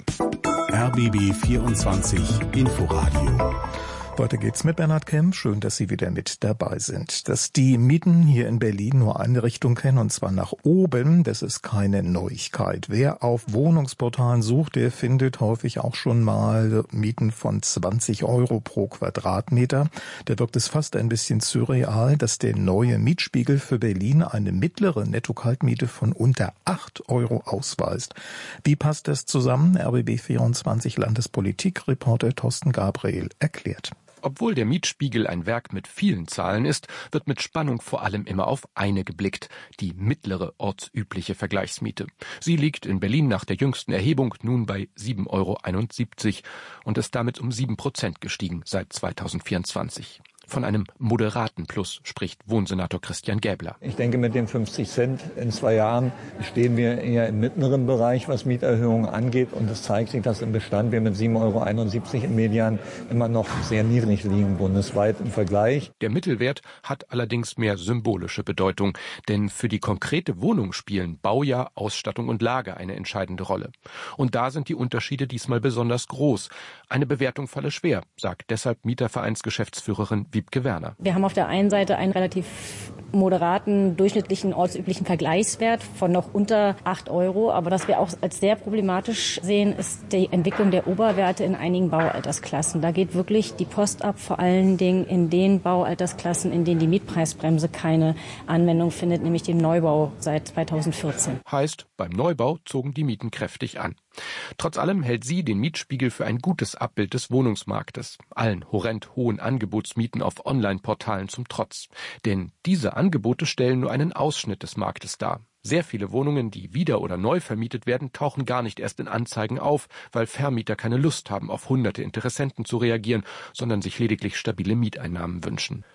R B B vierundzwanzig Inforadio. Weiter geht's mit Bernhard Kemp. Schön, dass Sie wieder mit dabei sind. Dass die Mieten hier in Berlin nur eine Richtung kennen, und zwar nach oben, das ist keine Neuigkeit. Wer auf Wohnungsportalen sucht, der findet häufig auch schon mal Mieten von zwanzig Euro pro Quadratmeter. Da wirkt es fast ein bisschen surreal, dass der neue Mietspiegel für Berlin eine mittlere Netto-Kaltmiete von unter acht Euro ausweist. Wie passt das zusammen? R B B vierundzwanzig Landespolitik-Reporter Thorsten Gabriel erklärt. Obwohl der Mietspiegel ein Werk mit vielen Zahlen ist, wird mit Spannung vor allem immer auf eine geblickt, die mittlere ortsübliche Vergleichsmiete. Sie liegt in Berlin nach der jüngsten Erhebung nun bei sieben Euro einundsiebzig und ist damit um sieben Prozent gestiegen seit zweitausendvierundzwanzig. Von einem moderaten Plus spricht Wohnsenator Christian Gäbler. Ich denke, mit den fünfzig Cent in zwei Jahren stehen wir eher im mittleren Bereich, was Mieterhöhungen angeht. Und es zeigt sich, dass im Bestand wir mit sieben Euro einundsiebzig im Median immer noch sehr niedrig liegen, bundesweit im Vergleich. Der Mittelwert hat allerdings mehr symbolische Bedeutung. Denn für die konkrete Wohnung spielen Baujahr, Ausstattung und Lage eine entscheidende Rolle. Und da sind die Unterschiede diesmal besonders groß. Eine Bewertung falle schwer, sagt deshalb Mietervereinsgeschäftsführerin Wiebke Werner. Wir haben auf der einen Seite einen relativ moderaten, durchschnittlichen, ortsüblichen Vergleichswert von noch unter acht Euro. Aber was wir auch als sehr problematisch sehen, ist die Entwicklung der Oberwerte in einigen Baualtersklassen. Da geht wirklich die Post ab, vor allen Dingen in den Baualtersklassen, in denen die Mietpreisbremse keine Anwendung findet, nämlich dem Neubau seit zweitausendvierzehn. Heißt, beim Neubau zogen die Mieten kräftig an. Trotz allem hält sie den Mietspiegel für ein gutes Abbild des Wohnungsmarktes, allen horrend hohen Angebotsmieten auf Online-Portalen zum Trotz. Denn diese Angebote stellen nur einen Ausschnitt des Marktes dar. Sehr viele Wohnungen, die wieder oder neu vermietet werden, tauchen gar nicht erst in Anzeigen auf, weil Vermieter keine Lust haben, auf hunderte Interessenten zu reagieren, sondern sich lediglich stabile Mieteinnahmen wünschen.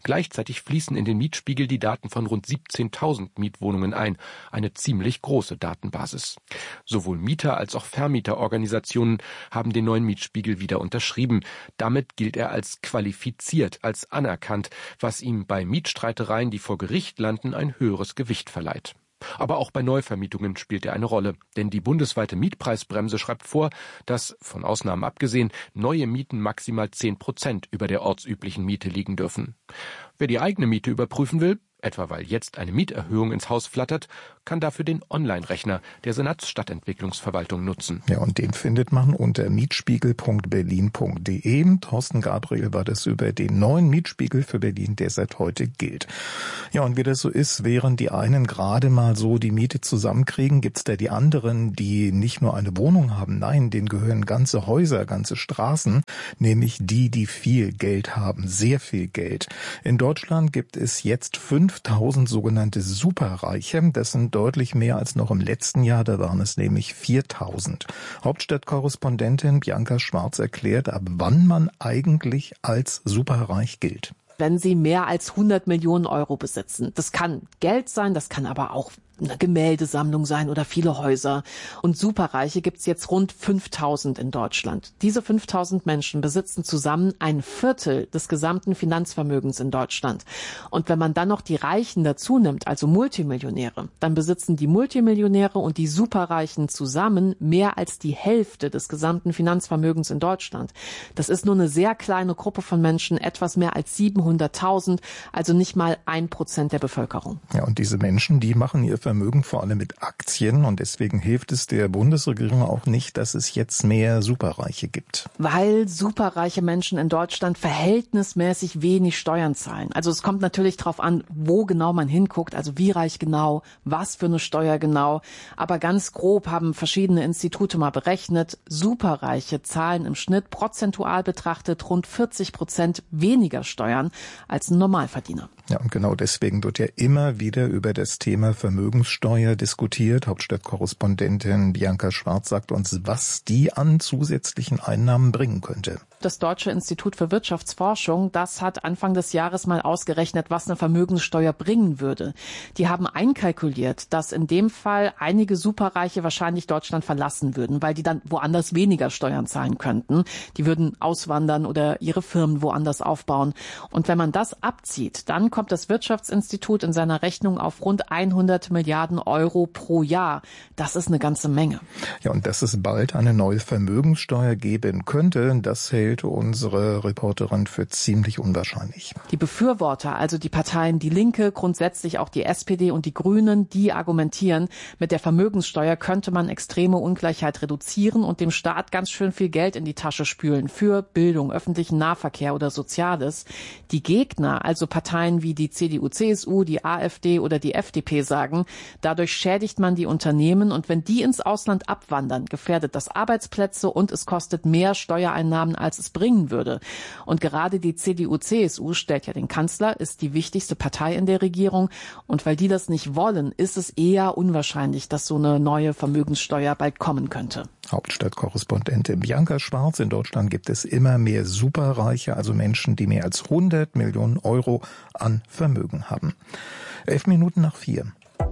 Gleichzeitig fließen in den Mietspiegel die Daten von rund siebzehntausend Mietwohnungen ein. Eine ziemlich große Datenbasis. Sowohl Mieter als auch Vermieterorganisationen haben den neuen Mietspiegel wieder unterschrieben. Damit gilt er als qualifiziert, als anerkannt, was ihm bei Mietstreitereien, die vor Gericht landen, ein höheres Gewicht verleiht. Aber auch bei Neuvermietungen spielt er eine Rolle, denn die bundesweite Mietpreisbremse schreibt vor, dass, von Ausnahmen abgesehen, neue Mieten maximal zehn Prozent über der ortsüblichen Miete liegen dürfen. Wer die eigene Miete überprüfen will, etwa weil jetzt eine Mieterhöhung ins Haus flattert, kann dafür den Online-Rechner der Senatsstadtentwicklungsverwaltung nutzen. Ja, und den findet man unter mietspiegel punkt berlin punkt de. Thorsten Gabriel war das über den neuen Mietspiegel für Berlin, der seit heute gilt. Ja, und wie das so ist, während die einen gerade mal so die Miete zusammenkriegen, gibt's da die anderen, die nicht nur eine Wohnung haben, nein, denen gehören ganze Häuser, ganze Straßen, nämlich die, die viel Geld haben, sehr viel Geld. In Deutschland gibt es jetzt fünftausend sogenannte Superreiche. Das sind deutlich mehr als noch im letzten Jahr, da waren es nämlich viertausend. Hauptstadtkorrespondentin Bianca Schwarz erklärt, ab wann man eigentlich als superreich gilt. Wenn Sie mehr als hundert Millionen Euro besitzen. Das kann Geld sein, das kann aber auch eine Gemäldesammlung sein oder viele Häuser. Und Superreiche gibt's jetzt rund fünftausend in Deutschland. Diese fünftausend Menschen besitzen zusammen ein Viertel des gesamten Finanzvermögens in Deutschland. Und wenn man dann noch die Reichen dazu nimmt, also Multimillionäre, dann besitzen die Multimillionäre und die Superreichen zusammen mehr als die Hälfte des gesamten Finanzvermögens in Deutschland. Das ist nur eine sehr kleine Gruppe von Menschen, etwas mehr als siebenhunderttausend, also nicht mal ein Prozent der Bevölkerung. Ja, und diese Menschen, die machen ihr Vermögen vor allem mit Aktien und deswegen hilft es der Bundesregierung auch nicht, dass es jetzt mehr Superreiche gibt. Weil superreiche Menschen in Deutschland verhältnismäßig wenig Steuern zahlen. Also es kommt natürlich darauf an, wo genau man hinguckt, also wie reich genau, was für eine Steuer genau. Aber ganz grob haben verschiedene Institute mal berechnet, Superreiche zahlen im Schnitt prozentual betrachtet rund vierzig Prozent weniger Steuern als ein Normalverdiener. Ja, und genau deswegen wird ja immer wieder über das Thema Vermögenssteuer diskutiert. Hauptstadtkorrespondentin Bianca Schwarz sagt uns, was die an zusätzlichen Einnahmen bringen könnte. Das Deutsche Institut für Wirtschaftsforschung, das hat Anfang des Jahres mal ausgerechnet, was eine Vermögenssteuer bringen würde. Die haben einkalkuliert, dass in dem Fall einige Superreiche wahrscheinlich Deutschland verlassen würden, weil die dann woanders weniger Steuern zahlen könnten. Die würden auswandern oder ihre Firmen woanders aufbauen. Und wenn man das abzieht, dann kommt das Wirtschaftsinstitut in seiner Rechnung auf rund hundert Milliarden Euro pro Jahr. Das ist eine ganze Menge. Ja, und dass es bald eine neue Vermögenssteuer geben könnte, das hält unsere Reporterin für ziemlich unwahrscheinlich. Die Befürworter, also die Parteien Die Linke, grundsätzlich auch die S P D und die Grünen, die argumentieren, mit der Vermögenssteuer könnte man extremeUngleichheit reduzieren und dem Staat ganz schön viel Geld in die Tasche spülen für Bildung, öffentlichen Nahverkehr oder Soziales. Die Gegner, also Parteien wie die C D U C S U, die AfD oder die F D P sagen, dadurch schädigt man die Unternehmen und wenn die ins Ausland abwandern, gefährdet das Arbeitsplätze und es kostet mehr Steuereinnahmen, als es bringen würde. Und gerade die C D U C S U stellt ja den Kanzler, ist die wichtigste Partei in der Regierung und weil die das nicht wollen, ist es eher unwahrscheinlich, dass so eine neue Vermögenssteuer bald kommen könnte. Hauptstadtkorrespondentin Bianca Schwarz. In Deutschland gibt es immer mehr Superreiche, also Menschen, die mehr als hundert Millionen Euro an Vermögen haben. Elf Minuten nach vier.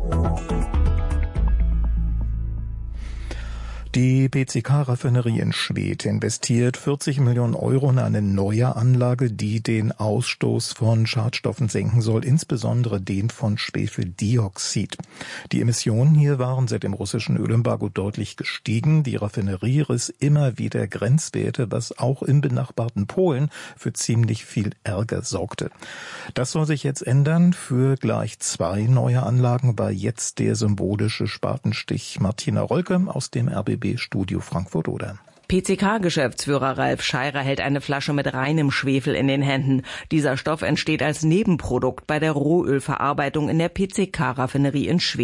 Die P C K-Raffinerie in Schwedt investiert vierzig Millionen Euro in eine neue Anlage, die den Ausstoß von Schadstoffen senken soll, insbesondere den von Schwefeldioxid. Die Emissionen hier waren seit dem russischen Ölembargo deutlich gestiegen. Die Raffinerie riss immer wieder Grenzwerte, was auch im benachbarten Polen für ziemlich viel Ärger sorgte. Das soll sich jetzt ändern. Für gleich zwei neue Anlagen war jetzt der symbolische Spatenstich. Martina Rolke aus dem R B B-Studio Frankfurt-Oder. P C K-Geschäftsführer Ralf Scheirer hält eine Flasche mit reinem Schwefel in den Händen. Dieser Stoff entsteht als Nebenprodukt bei der Rohölverarbeitung in der P C K-Raffinerie in Schwedt.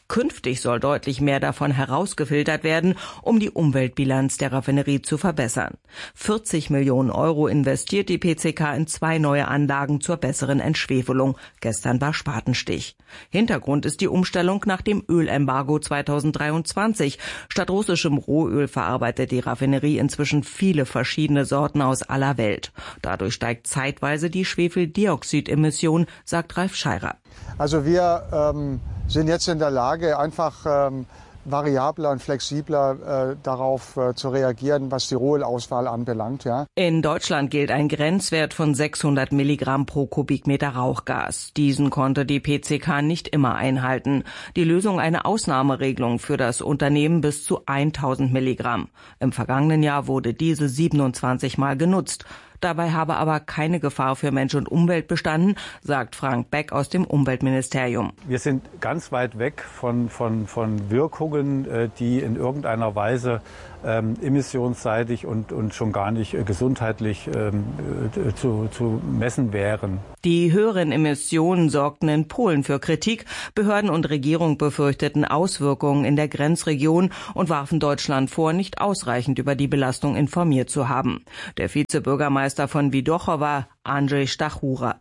Künftig soll deutlich mehr davon herausgefiltert werden, um die Umweltbilanz der Raffinerie zu verbessern. vierzig Millionen Euro investiert die P C K in zwei neue Anlagen zur besseren Entschwefelung. Gestern war Spatenstich. Hintergrund ist die Umstellung nach dem Ölembargo zweitausenddreiundzwanzig. Statt russischem Rohöl verarbeitet die Raffinerie inzwischen viele verschiedene Sorten aus aller Welt. Dadurch steigt zeitweise die Schwefeldioxidemission, sagt Ralf Scheirer. Also wir ähm, sind jetzt in der Lage, einfach ähm, variabler und flexibler äh, darauf äh, zu reagieren, was die Rohölauswahl anbelangt. Ja. In Deutschland gilt ein Grenzwert von sechshundert Milligramm pro Kubikmeter Rauchgas. Diesen konnte die P C K nicht immer einhalten. Die Lösung eine Ausnahmeregelung für das Unternehmen bis zu tausend Milligramm. Im vergangenen Jahr wurde diese siebenundzwanzig Mal genutzt. Dabei habe aber keine Gefahr für Mensch und Umwelt bestanden, sagt Frank Beck aus dem Umweltministerium. Wir sind ganz weit weg von, von, von Wirkungen, die in irgendeiner Weise ähm, emissionsseitig und, und schon gar nicht äh, gesundheitlich ähm, äh, zu, zu messen wären. Die höheren Emissionen sorgten in Polen für Kritik. Behörden und Regierung befürchteten Auswirkungen in der Grenzregion und warfen Deutschland vor, nicht ausreichend über die Belastung informiert zu haben. Der Vizebürgermeister von Widochowa, Andrzej Stachura.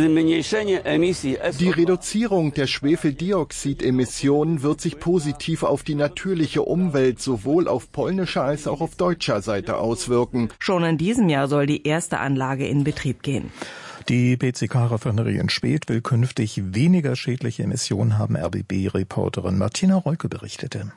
Die Reduzierung der Schwefeldioxidemissionen wird sich positiv auf die natürliche Umwelt sowohl auf polnischer als auch auf deutscher Seite auswirken. Schon in diesem Jahr soll die erste Anlage in Betrieb gehen. Die P C K-Raffinerie in Späth will künftig weniger schädliche Emissionen haben, R B B-Reporterin Martina Reuke berichtete.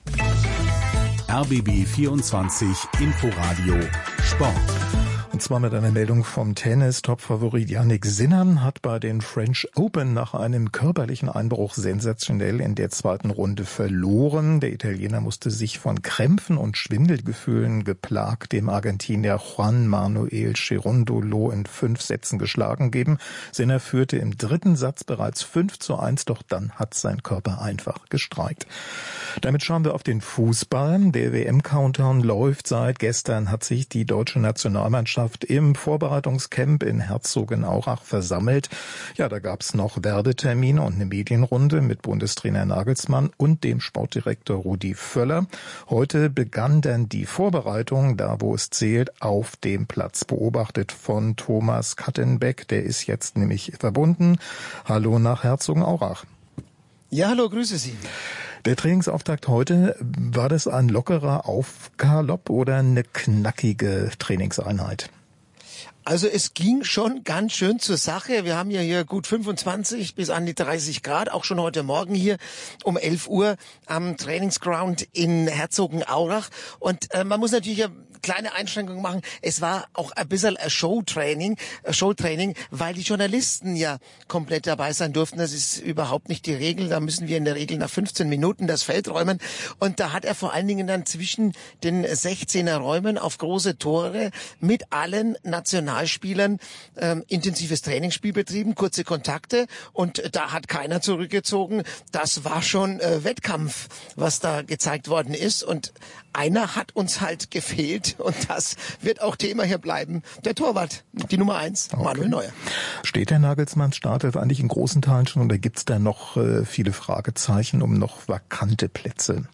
R B B vierundzwanzig Inforadio Sport. Und zwar mit einer Meldung vom Tennis. Topfavorit Jannik Sinner hat bei den French Open nach einem körperlichen Einbruch sensationell in der zweiten Runde verloren. Der Italiener musste sich von Krämpfen und Schwindelgefühlen geplagt dem Argentinier Juan Manuel Cerundolo in fünf Sätzen geschlagen geben. Sinner führte im dritten Satz bereits fünf zu eins, doch dann hat sein Körper einfach gestreikt. Damit schauen wir auf den Fußball. Der W M-Countdown läuft seit gestern, hat sich die deutsche Nationalmannschaft im Vorbereitungscamp in Herzogenaurach versammelt. Ja, da gab es noch Werbetermine und eine Medienrunde mit Bundestrainer Nagelsmann und dem Sportdirektor Rudi Völler. Heute begann dann die Vorbereitung, da wo es zählt, auf dem Platz, beobachtet von Thomas Kattenbeck. Der ist jetzt nämlich verbunden. Hallo nach Herzogenaurach. Ja, hallo, grüße Sie. Der Trainingsauftakt heute, war das ein lockerer Aufgalopp oder eine knackige Trainingseinheit? Also es ging schon ganz schön zur Sache. Wir haben ja hier gut fünfundzwanzig bis an die dreißig Grad, auch schon heute Morgen hier um elf Uhr am Trainingsground in Herzogenaurach. Und äh, man muss natürlich eine kleine Einschränkung machen. Es war auch ein bisschen ein Showtraining, ein Showtraining, weil die Journalisten ja komplett dabei sein durften. Das ist überhaupt nicht die Regel. Da müssen wir in der Regel nach fünfzehn Minuten das Feld räumen. Und da hat er vor allen Dingen dann zwischen den sechzehner Räumen auf große Tore mit allen Nationalspielern ähm, intensives Trainingsspiel betrieben, kurze Kontakte. Und da hat keiner zurückgezogen. Das war schon äh, Wettkampf, was da gezeigt worden ist. Und einer hat uns halt gefehlt und das wird auch Thema hier bleiben. Der Torwart, die Nummer eins, okay. Manuel Neuer. Steht der Nagelsmanns Startelf eigentlich in großen Teilen schon oder gibt's da noch äh, viele Fragezeichen um noch vakante Plätze?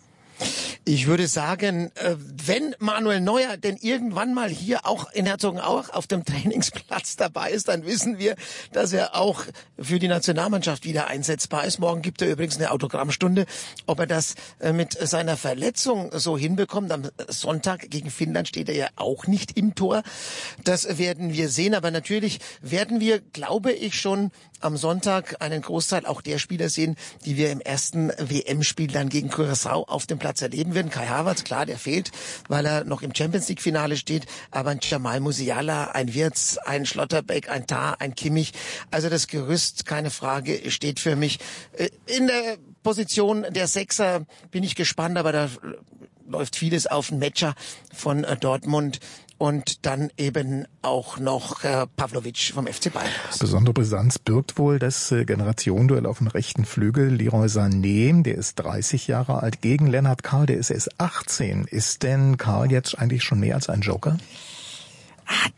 Ich würde sagen, wenn Manuel Neuer denn irgendwann mal hier auch in Herzogenaurach auf dem Trainingsplatz dabei ist, dann wissen wir, dass er auch für die Nationalmannschaft wieder einsetzbar ist. Morgen gibt er übrigens eine Autogrammstunde. Ob er das mit seiner Verletzung so hinbekommt, am Sonntag gegen Finnland steht er ja auch nicht im Tor. Das werden wir sehen. Aber natürlich werden wir, glaube ich, schon am Sonntag einen Großteil auch der Spieler sehen, die wir im ersten W M-Spiel dann gegen Curaçao auf dem Platz erleben werden. Kai Havertz, klar, der fehlt, weil er noch im Champions-League-Finale steht. Aber ein Jamal Musiala, ein Wirtz, ein Schlotterbeck, ein Tah, ein Kimmich. Also das Gerüst, keine Frage, steht für mich. In der Position der Sechser bin ich gespannt, aber da läuft vieles auf den Matcher von Dortmund. Und dann eben auch noch äh, Pavlovic vom F C Bayern. Besondere Brisanz birgt wohl das äh, Generationenduell auf dem rechten Flügel. Leroy Sané, der ist dreißig Jahre alt, gegen Lennart Karl, der ist erst achtzehn. Ist denn Karl jetzt eigentlich schon mehr als ein Joker? Ah, das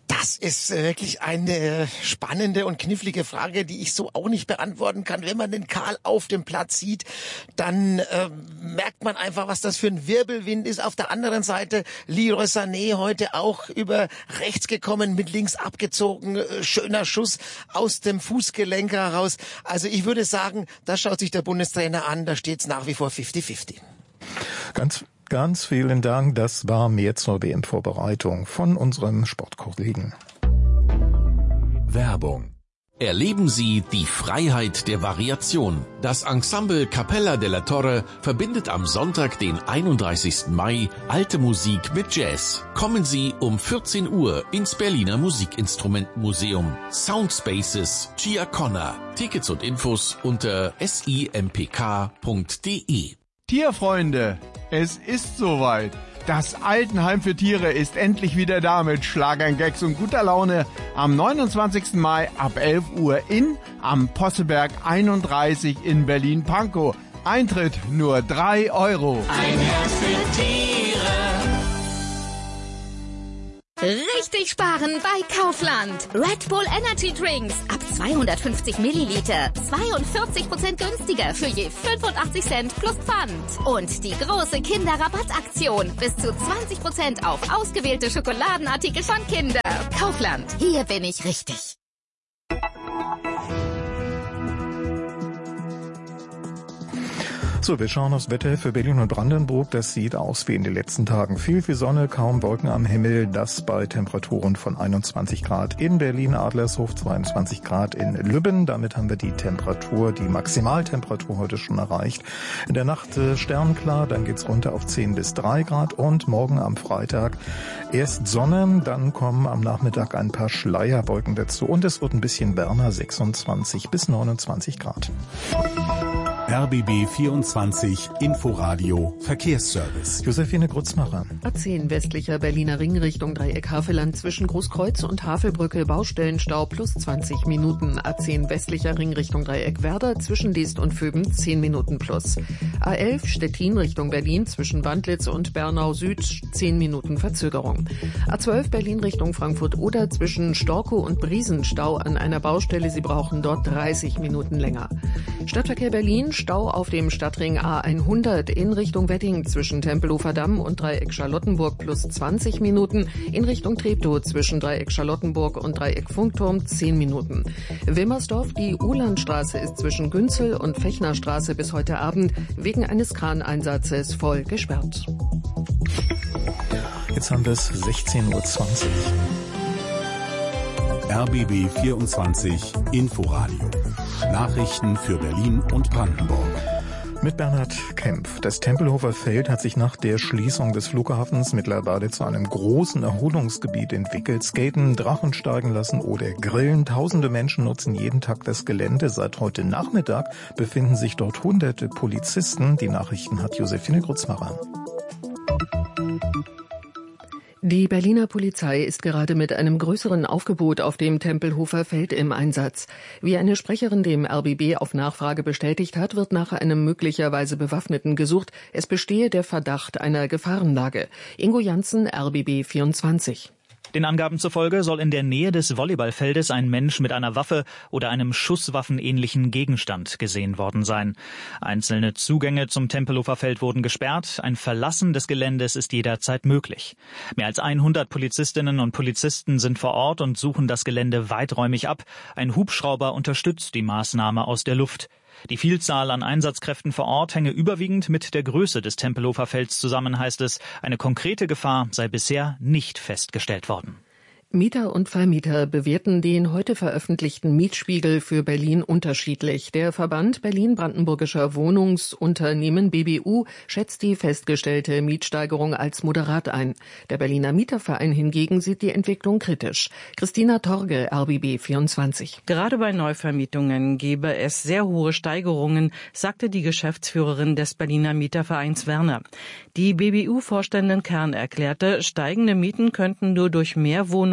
ist wirklich eine spannende und knifflige Frage, die ich so auch nicht beantworten kann. Wenn man den Karl auf dem Platz sieht, dann äh, merkt man einfach, was das für ein Wirbelwind ist. Auf der anderen Seite Leroy Sané heute auch über rechts gekommen, mit links abgezogen. Äh, schöner Schuss aus dem Fußgelenk heraus. Also ich würde sagen, das schaut sich der Bundestrainer an. Da steht es nach wie vor fünfzig fünfzig. Ganz Ganz vielen Dank. Das war mehr zur W M-Vorbereitung von unserem Sportkollegen. Werbung. Erleben Sie die Freiheit der Variation. Das Ensemble Capella della Torre verbindet am Sonntag, den einunddreißigsten Mai, alte Musik mit Jazz. Kommen Sie um vierzehn Uhr ins Berliner Musikinstrumentenmuseum. Soundspaces Giaconna. Tickets und Infos unter simpk punkt de. Tierfreunde, es ist soweit. Das Altenheim für Tiere ist endlich wieder da mit Schlagern, Gags und guter Laune am neunundzwanzigsten Mai ab elf Uhr in am Posselberg einunddreißig in Berlin-Pankow. Eintritt nur drei Euro. Ein Herz für Tiere. Richtig sparen bei Kaufland. Red Bull Energy Drinks ab zweihundertfünfzig Milliliter. zweiundvierzig Prozent günstiger für je fünfundachtzig Cent plus Pfand. Und die große Kinderrabattaktion. Bis zu zwanzig Prozent auf ausgewählte Schokoladenartikel von Kinder. Kaufland. Hier bin ich richtig. So, wir schauen aufs Wetter für Berlin und Brandenburg. Das sieht aus wie in den letzten Tagen. Viel, viel Sonne, kaum Wolken am Himmel. Das bei Temperaturen von einundzwanzig Grad in Berlin, Adlershof, zweiundzwanzig Grad in Lübben. Damit haben wir die Temperatur, die Maximaltemperatur heute schon erreicht. In der Nacht äh, sternklar, dann geht's runter auf zehn bis drei Grad. Und morgen am Freitag erst Sonne, dann kommen am Nachmittag ein paar Schleierwolken dazu. Und es wird ein bisschen wärmer, sechsundzwanzig bis neunundzwanzig Grad. R B B vierundzwanzig Inforadio Verkehrsservice. Josephine Grutzmacher. A zehn westlicher Berliner Ring Richtung Dreieck Havelland zwischen Großkreuz und Havelbrücke Baustellenstau plus zwanzig Minuten. A zehn westlicher Ring Richtung Dreieck Werder zwischen Diest und Vöben zehn Minuten plus. A elf Stettin Richtung Berlin zwischen Wandlitz und Bernau Süd zehn Minuten Verzögerung. A zwölf Berlin Richtung Frankfurt-Oder zwischen Storkow und Briesen Stau an einer Baustelle. Sie brauchen dort dreißig Minuten länger. Stadtverkehr Berlin, Stau auf dem Stadtring A hundert in Richtung Wedding zwischen Tempelhofer Damm und Dreieck Charlottenburg plus zwanzig Minuten, in Richtung Treptow zwischen Dreieck Charlottenburg und Dreieck Funkturm zehn Minuten. Wilmersdorf, die Uhlandstraße ist zwischen Günzel und Fechnerstraße bis heute Abend wegen eines Kraneinsatzes voll gesperrt. Jetzt haben wir es sechzehn Uhr zwanzig. R B B vierundzwanzig Inforadio. Nachrichten für Berlin und Brandenburg. Mit Bernhard Kempf. Das Tempelhofer Feld hat sich nach der Schließung des Flughafens mittlerweile zu einem großen Erholungsgebiet entwickelt. Skaten, Drachen steigen lassen oder grillen. Tausende Menschen nutzen jeden Tag das Gelände. Seit heute Nachmittag befinden sich dort hunderte Polizisten. Die Nachrichten hat Josephine Grutzmacher. Die Berliner Polizei ist gerade mit einem größeren Aufgebot auf dem Tempelhofer Feld im Einsatz. Wie eine Sprecherin dem R B B auf Nachfrage bestätigt hat, wird nach einem möglicherweise Bewaffneten gesucht. Es bestehe der Verdacht einer Gefahrenlage. Ingo Janssen, R B B vierundzwanzig. Den Angaben zufolge soll in der Nähe des Volleyballfeldes ein Mensch mit einer Waffe oder einem schusswaffenähnlichen Gegenstand gesehen worden sein. Einzelne Zugänge zum Tempelhofer Feld wurden gesperrt. Ein Verlassen des Geländes ist jederzeit möglich. Mehr als hundert Polizistinnen und Polizisten sind vor Ort und suchen das Gelände weiträumig ab. Ein Hubschrauber unterstützt die Maßnahme aus der Luft. Die Vielzahl an Einsatzkräften vor Ort hänge überwiegend mit der Größe des Tempelhofer Felds zusammen, heißt es. Eine konkrete Gefahr sei bisher nicht festgestellt worden. Mieter und Vermieter bewerten den heute veröffentlichten Mietspiegel für Berlin unterschiedlich. Der Verband Berlin-Brandenburgischer Wohnungsunternehmen B B U schätzt die festgestellte Mietsteigerung als moderat ein. Der Berliner Mieterverein hingegen sieht die Entwicklung kritisch. Christina Torge, R B B vierundzwanzig. Gerade bei Neuvermietungen gebe es sehr hohe Steigerungen, sagte die Geschäftsführerin des Berliner Mietervereins Werner. Die B B U-Vorständin Kern erklärte, steigende Mieten könnten nur durch mehr Wohnungen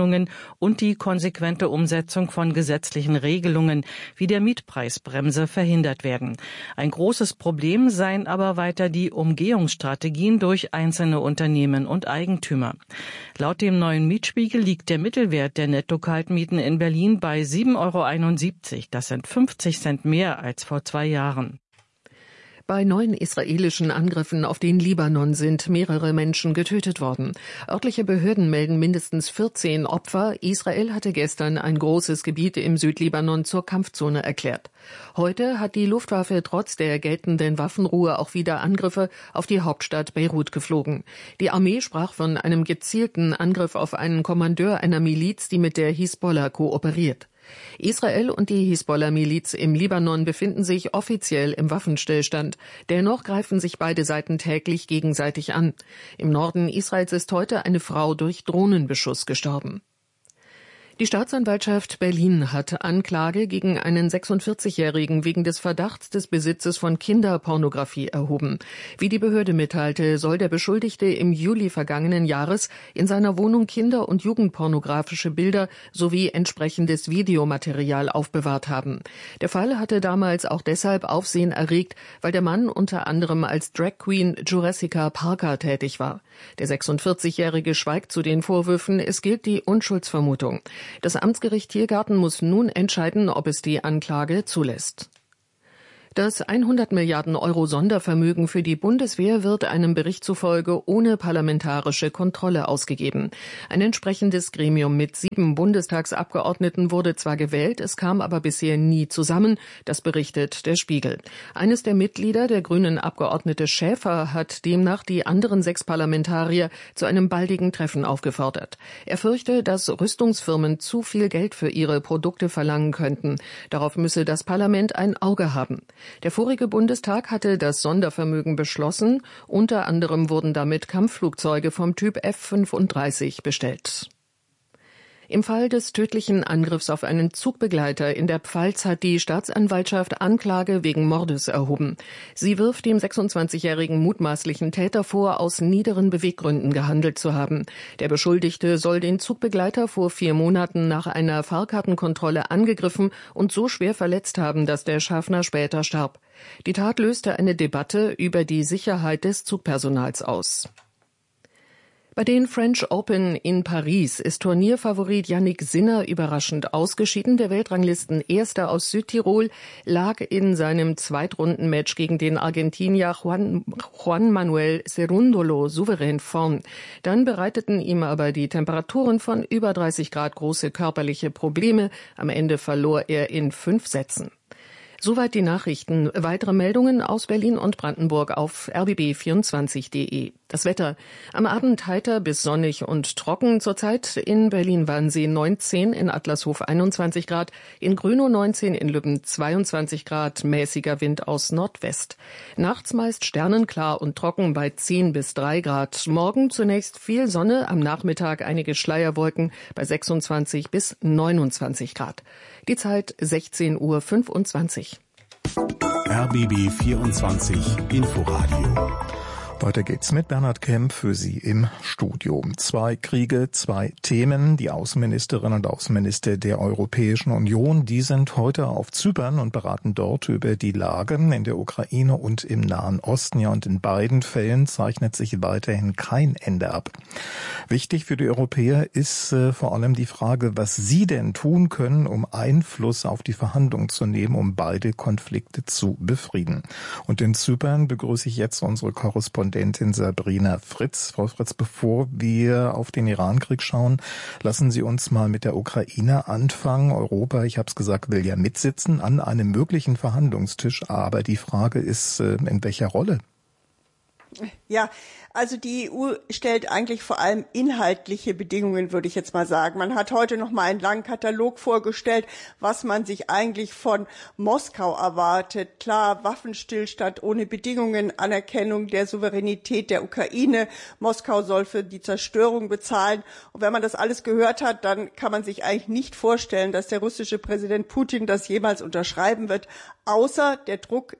Verhandlungen und die konsequente Umsetzung von gesetzlichen Regelungen wie der Mietpreisbremse verhindert werden. Ein großes Problem seien aber weiter die Umgehungsstrategien durch einzelne Unternehmen und Eigentümer. Laut dem neuen Mietspiegel liegt der Mittelwert der Netto-Kaltmieten in Berlin bei sieben Euro einundsiebzig. Das sind fünfzig Cent mehr als vor zwei Jahren. Bei neuen israelischen Angriffen auf den Libanon sind mehrere Menschen getötet worden. Örtliche Behörden melden mindestens vierzehn Opfer. Israel hatte gestern ein großes Gebiet im Südlibanon zur Kampfzone erklärt. Heute hat die Luftwaffe trotz der geltenden Waffenruhe auch wieder Angriffe auf die Hauptstadt Beirut geflogen. Die Armee sprach von einem gezielten Angriff auf einen Kommandeur einer Miliz, die mit der Hisbollah kooperiert. Israel und die Hisbollah-Miliz im Libanon befinden sich offiziell im Waffenstillstand. Dennoch greifen sich beide Seiten täglich gegenseitig an. Im Norden Israels ist heute eine Frau durch Drohnenbeschuss gestorben. Die Staatsanwaltschaft Berlin hat Anklage gegen einen sechsundvierzigjährigen wegen des Verdachts des Besitzes von Kinderpornografie erhoben. Wie die Behörde mitteilte, soll der Beschuldigte im Juli vergangenen Jahres in seiner Wohnung Kinder- und Jugendpornografische Bilder sowie entsprechendes Videomaterial aufbewahrt haben. Der Fall hatte damals auch deshalb Aufsehen erregt, weil der Mann unter anderem als Drag Queen Jurassica Parker tätig war. Der sechsundvierzigjährige schweigt zu den Vorwürfen, es gilt die Unschuldsvermutung. Das Amtsgericht Tiergarten muss nun entscheiden, ob es die Anklage zulässt. Das hundert Milliarden Euro Sondervermögen für die Bundeswehr wird einem Bericht zufolge ohne parlamentarische Kontrolle ausgegeben. Ein entsprechendes Gremium mit sieben Bundestagsabgeordneten wurde zwar gewählt, es kam aber bisher nie zusammen, das berichtet der Spiegel. Eines der Mitglieder, der grünen Abgeordnete Schäfer, hat demnach die anderen sechs Parlamentarier zu einem baldigen Treffen aufgefordert. Er fürchte, dass Rüstungsfirmen zu viel Geld für ihre Produkte verlangen könnten. Darauf müsse das Parlament ein Auge haben. Der vorige Bundestag hatte das Sondervermögen beschlossen. Unter anderem wurden damit Kampfflugzeuge vom Typ F fünfunddreißig bestellt. Im Fall des tödlichen Angriffs auf einen Zugbegleiter in der Pfalz hat die Staatsanwaltschaft Anklage wegen Mordes erhoben. Sie wirft dem sechsundzwanzigjährigen mutmaßlichen Täter vor, aus niederen Beweggründen gehandelt zu haben. Der Beschuldigte soll den Zugbegleiter vor vier Monaten nach einer Fahrkartenkontrolle angegriffen und so schwer verletzt haben, dass der Schaffner später starb. Die Tat löste eine Debatte über die Sicherheit des Zugpersonals aus. Bei den French Open in Paris ist Turnierfavorit Yannick Sinner überraschend ausgeschieden. Der Weltranglisten-Erster aus Südtirol lag in seinem Zweitrundenmatch gegen den Argentinier Juan, Juan Manuel Cerúndolo souverän vorn. Dann bereiteten ihm aber die Temperaturen von über dreißig Grad große körperliche Probleme. Am Ende verlor er in fünf Sätzen. Soweit die Nachrichten. Weitere Meldungen aus Berlin und Brandenburg auf r b b vierundzwanzig punkt de. Das Wetter. Am Abend heiter bis sonnig und trocken. Zurzeit in Berlin-Wannsee neunzehn, in Adlershof einundzwanzig Grad, in Grünow neunzehn, in Lübben zweiundzwanzig Grad, mäßiger Wind aus Nordwest. Nachts meist sternenklar und trocken bei zehn bis drei Grad. Morgen zunächst viel Sonne, am Nachmittag einige Schleierwolken bei sechsundzwanzig bis neunundzwanzig Grad. Die Zeit sechzehn Uhr fünfundzwanzig. R B B vierundzwanzig Inforadio. Weiter geht's mit Bernhard Kemp für Sie im Studio. Zwei Kriege, zwei Themen. Die Außenministerin und Außenminister der Europäischen Union, die sind heute auf Zypern und beraten dort über die Lage in der Ukraine und im Nahen Osten. Ja, und in beiden Fällen zeichnet sich weiterhin kein Ende ab. Wichtig für die Europäer ist äh, vor allem die Frage, was sie denn tun können, um Einfluss auf die Verhandlungen zu nehmen, um beide Konflikte zu befrieden. Und in Zypern begrüße ich jetzt unsere Korrespondentin Sabrina Fritz. Frau Fritz, bevor wir auf den Irankrieg schauen, lassen Sie uns mal mit der Ukraine anfangen. Europa, ich habe es gesagt, will ja mitsitzen an einem möglichen Verhandlungstisch, aber die Frage ist, in welcher Rolle? Ja, also die E U stellt eigentlich vor allem inhaltliche Bedingungen, würde ich jetzt mal sagen. Man hat heute noch mal einen langen Katalog vorgestellt, was man sich eigentlich von Moskau erwartet. Klar, Waffenstillstand ohne Bedingungen, Anerkennung der Souveränität der Ukraine. Moskau soll für die Zerstörung bezahlen. Und wenn man das alles gehört hat, dann kann man sich eigentlich nicht vorstellen, dass der russische Präsident Putin das jemals unterschreiben wird. Außer der Druck ist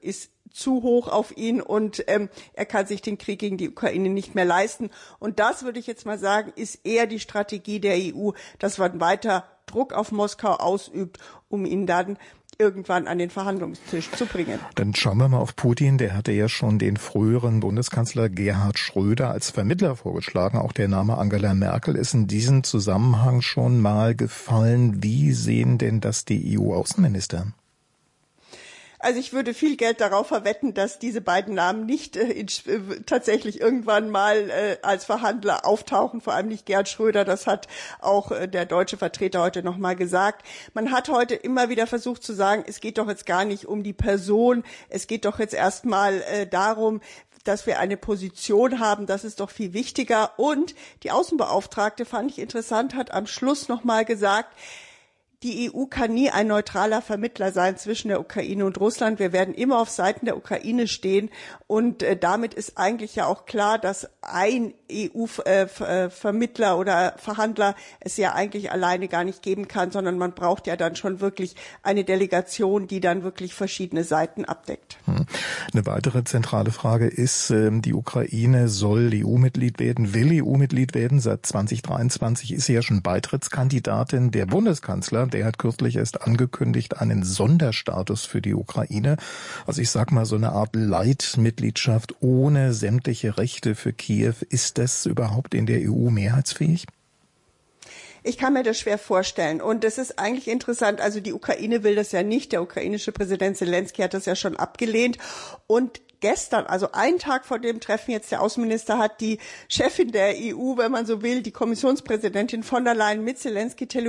zu hoch auf ihn und ähm, er kann sich den Krieg gegen die Ukraine nicht mehr leisten. Und das, würde ich jetzt mal sagen, ist eher die Strategie der E U, dass man weiter Druck auf Moskau ausübt, um ihn dann irgendwann an den Verhandlungstisch zu bringen. Dann schauen wir mal auf Putin. Der hatte ja schon den früheren Bundeskanzler Gerhard Schröder als Vermittler vorgeschlagen. Auch der Name Angela Merkel ist in diesem Zusammenhang schon mal gefallen. Wie sehen denn das die E U-Außenminister? Also ich würde viel Geld darauf verwetten, dass diese beiden Namen nicht äh, in, äh, tatsächlich irgendwann mal äh, als Verhandler auftauchen, vor allem nicht Gerhard Schröder, das hat auch äh, der deutsche Vertreter heute nochmal gesagt. Man hat heute immer wieder versucht zu sagen, es geht doch jetzt gar nicht um die Person, es geht doch jetzt erstmal äh, darum, dass wir eine Position haben, das ist doch viel wichtiger. Und die Außenbeauftragte, fand ich interessant, hat am Schluss nochmal gesagt, die E U kann nie ein neutraler Vermittler sein zwischen der Ukraine und Russland. Wir werden immer auf Seiten der Ukraine stehen. Und äh, damit ist eigentlich ja auch klar, dass ein E U-Vermittler äh, oder Verhandler es ja eigentlich alleine gar nicht geben kann, sondern man braucht ja dann schon wirklich eine Delegation, die dann wirklich verschiedene Seiten abdeckt. Hm. Eine weitere zentrale Frage ist, äh, die Ukraine soll E U-Mitglied werden, will E U-Mitglied werden. Seit zwanzig dreiundzwanzig ist sie ja schon Beitrittskandidatin. Der Bundeskanzler, der hat kürzlich erst angekündigt, einen Sonderstatus für die Ukraine. Also ich sag mal so eine Art Leitmitgliedschaft ohne sämtliche Rechte für Kiew. Ist das überhaupt in der E U mehrheitsfähig? Ich kann mir das schwer vorstellen. Und es ist eigentlich interessant, also die Ukraine will das ja nicht. Der ukrainische Präsident Zelensky hat das ja schon abgelehnt. Und gestern, also einen Tag vor dem Treffen jetzt der Außenminister, hat die Chefin der E U, wenn man so will, die Kommissionspräsidentin von der Leyen mit Zelensky telefoniert.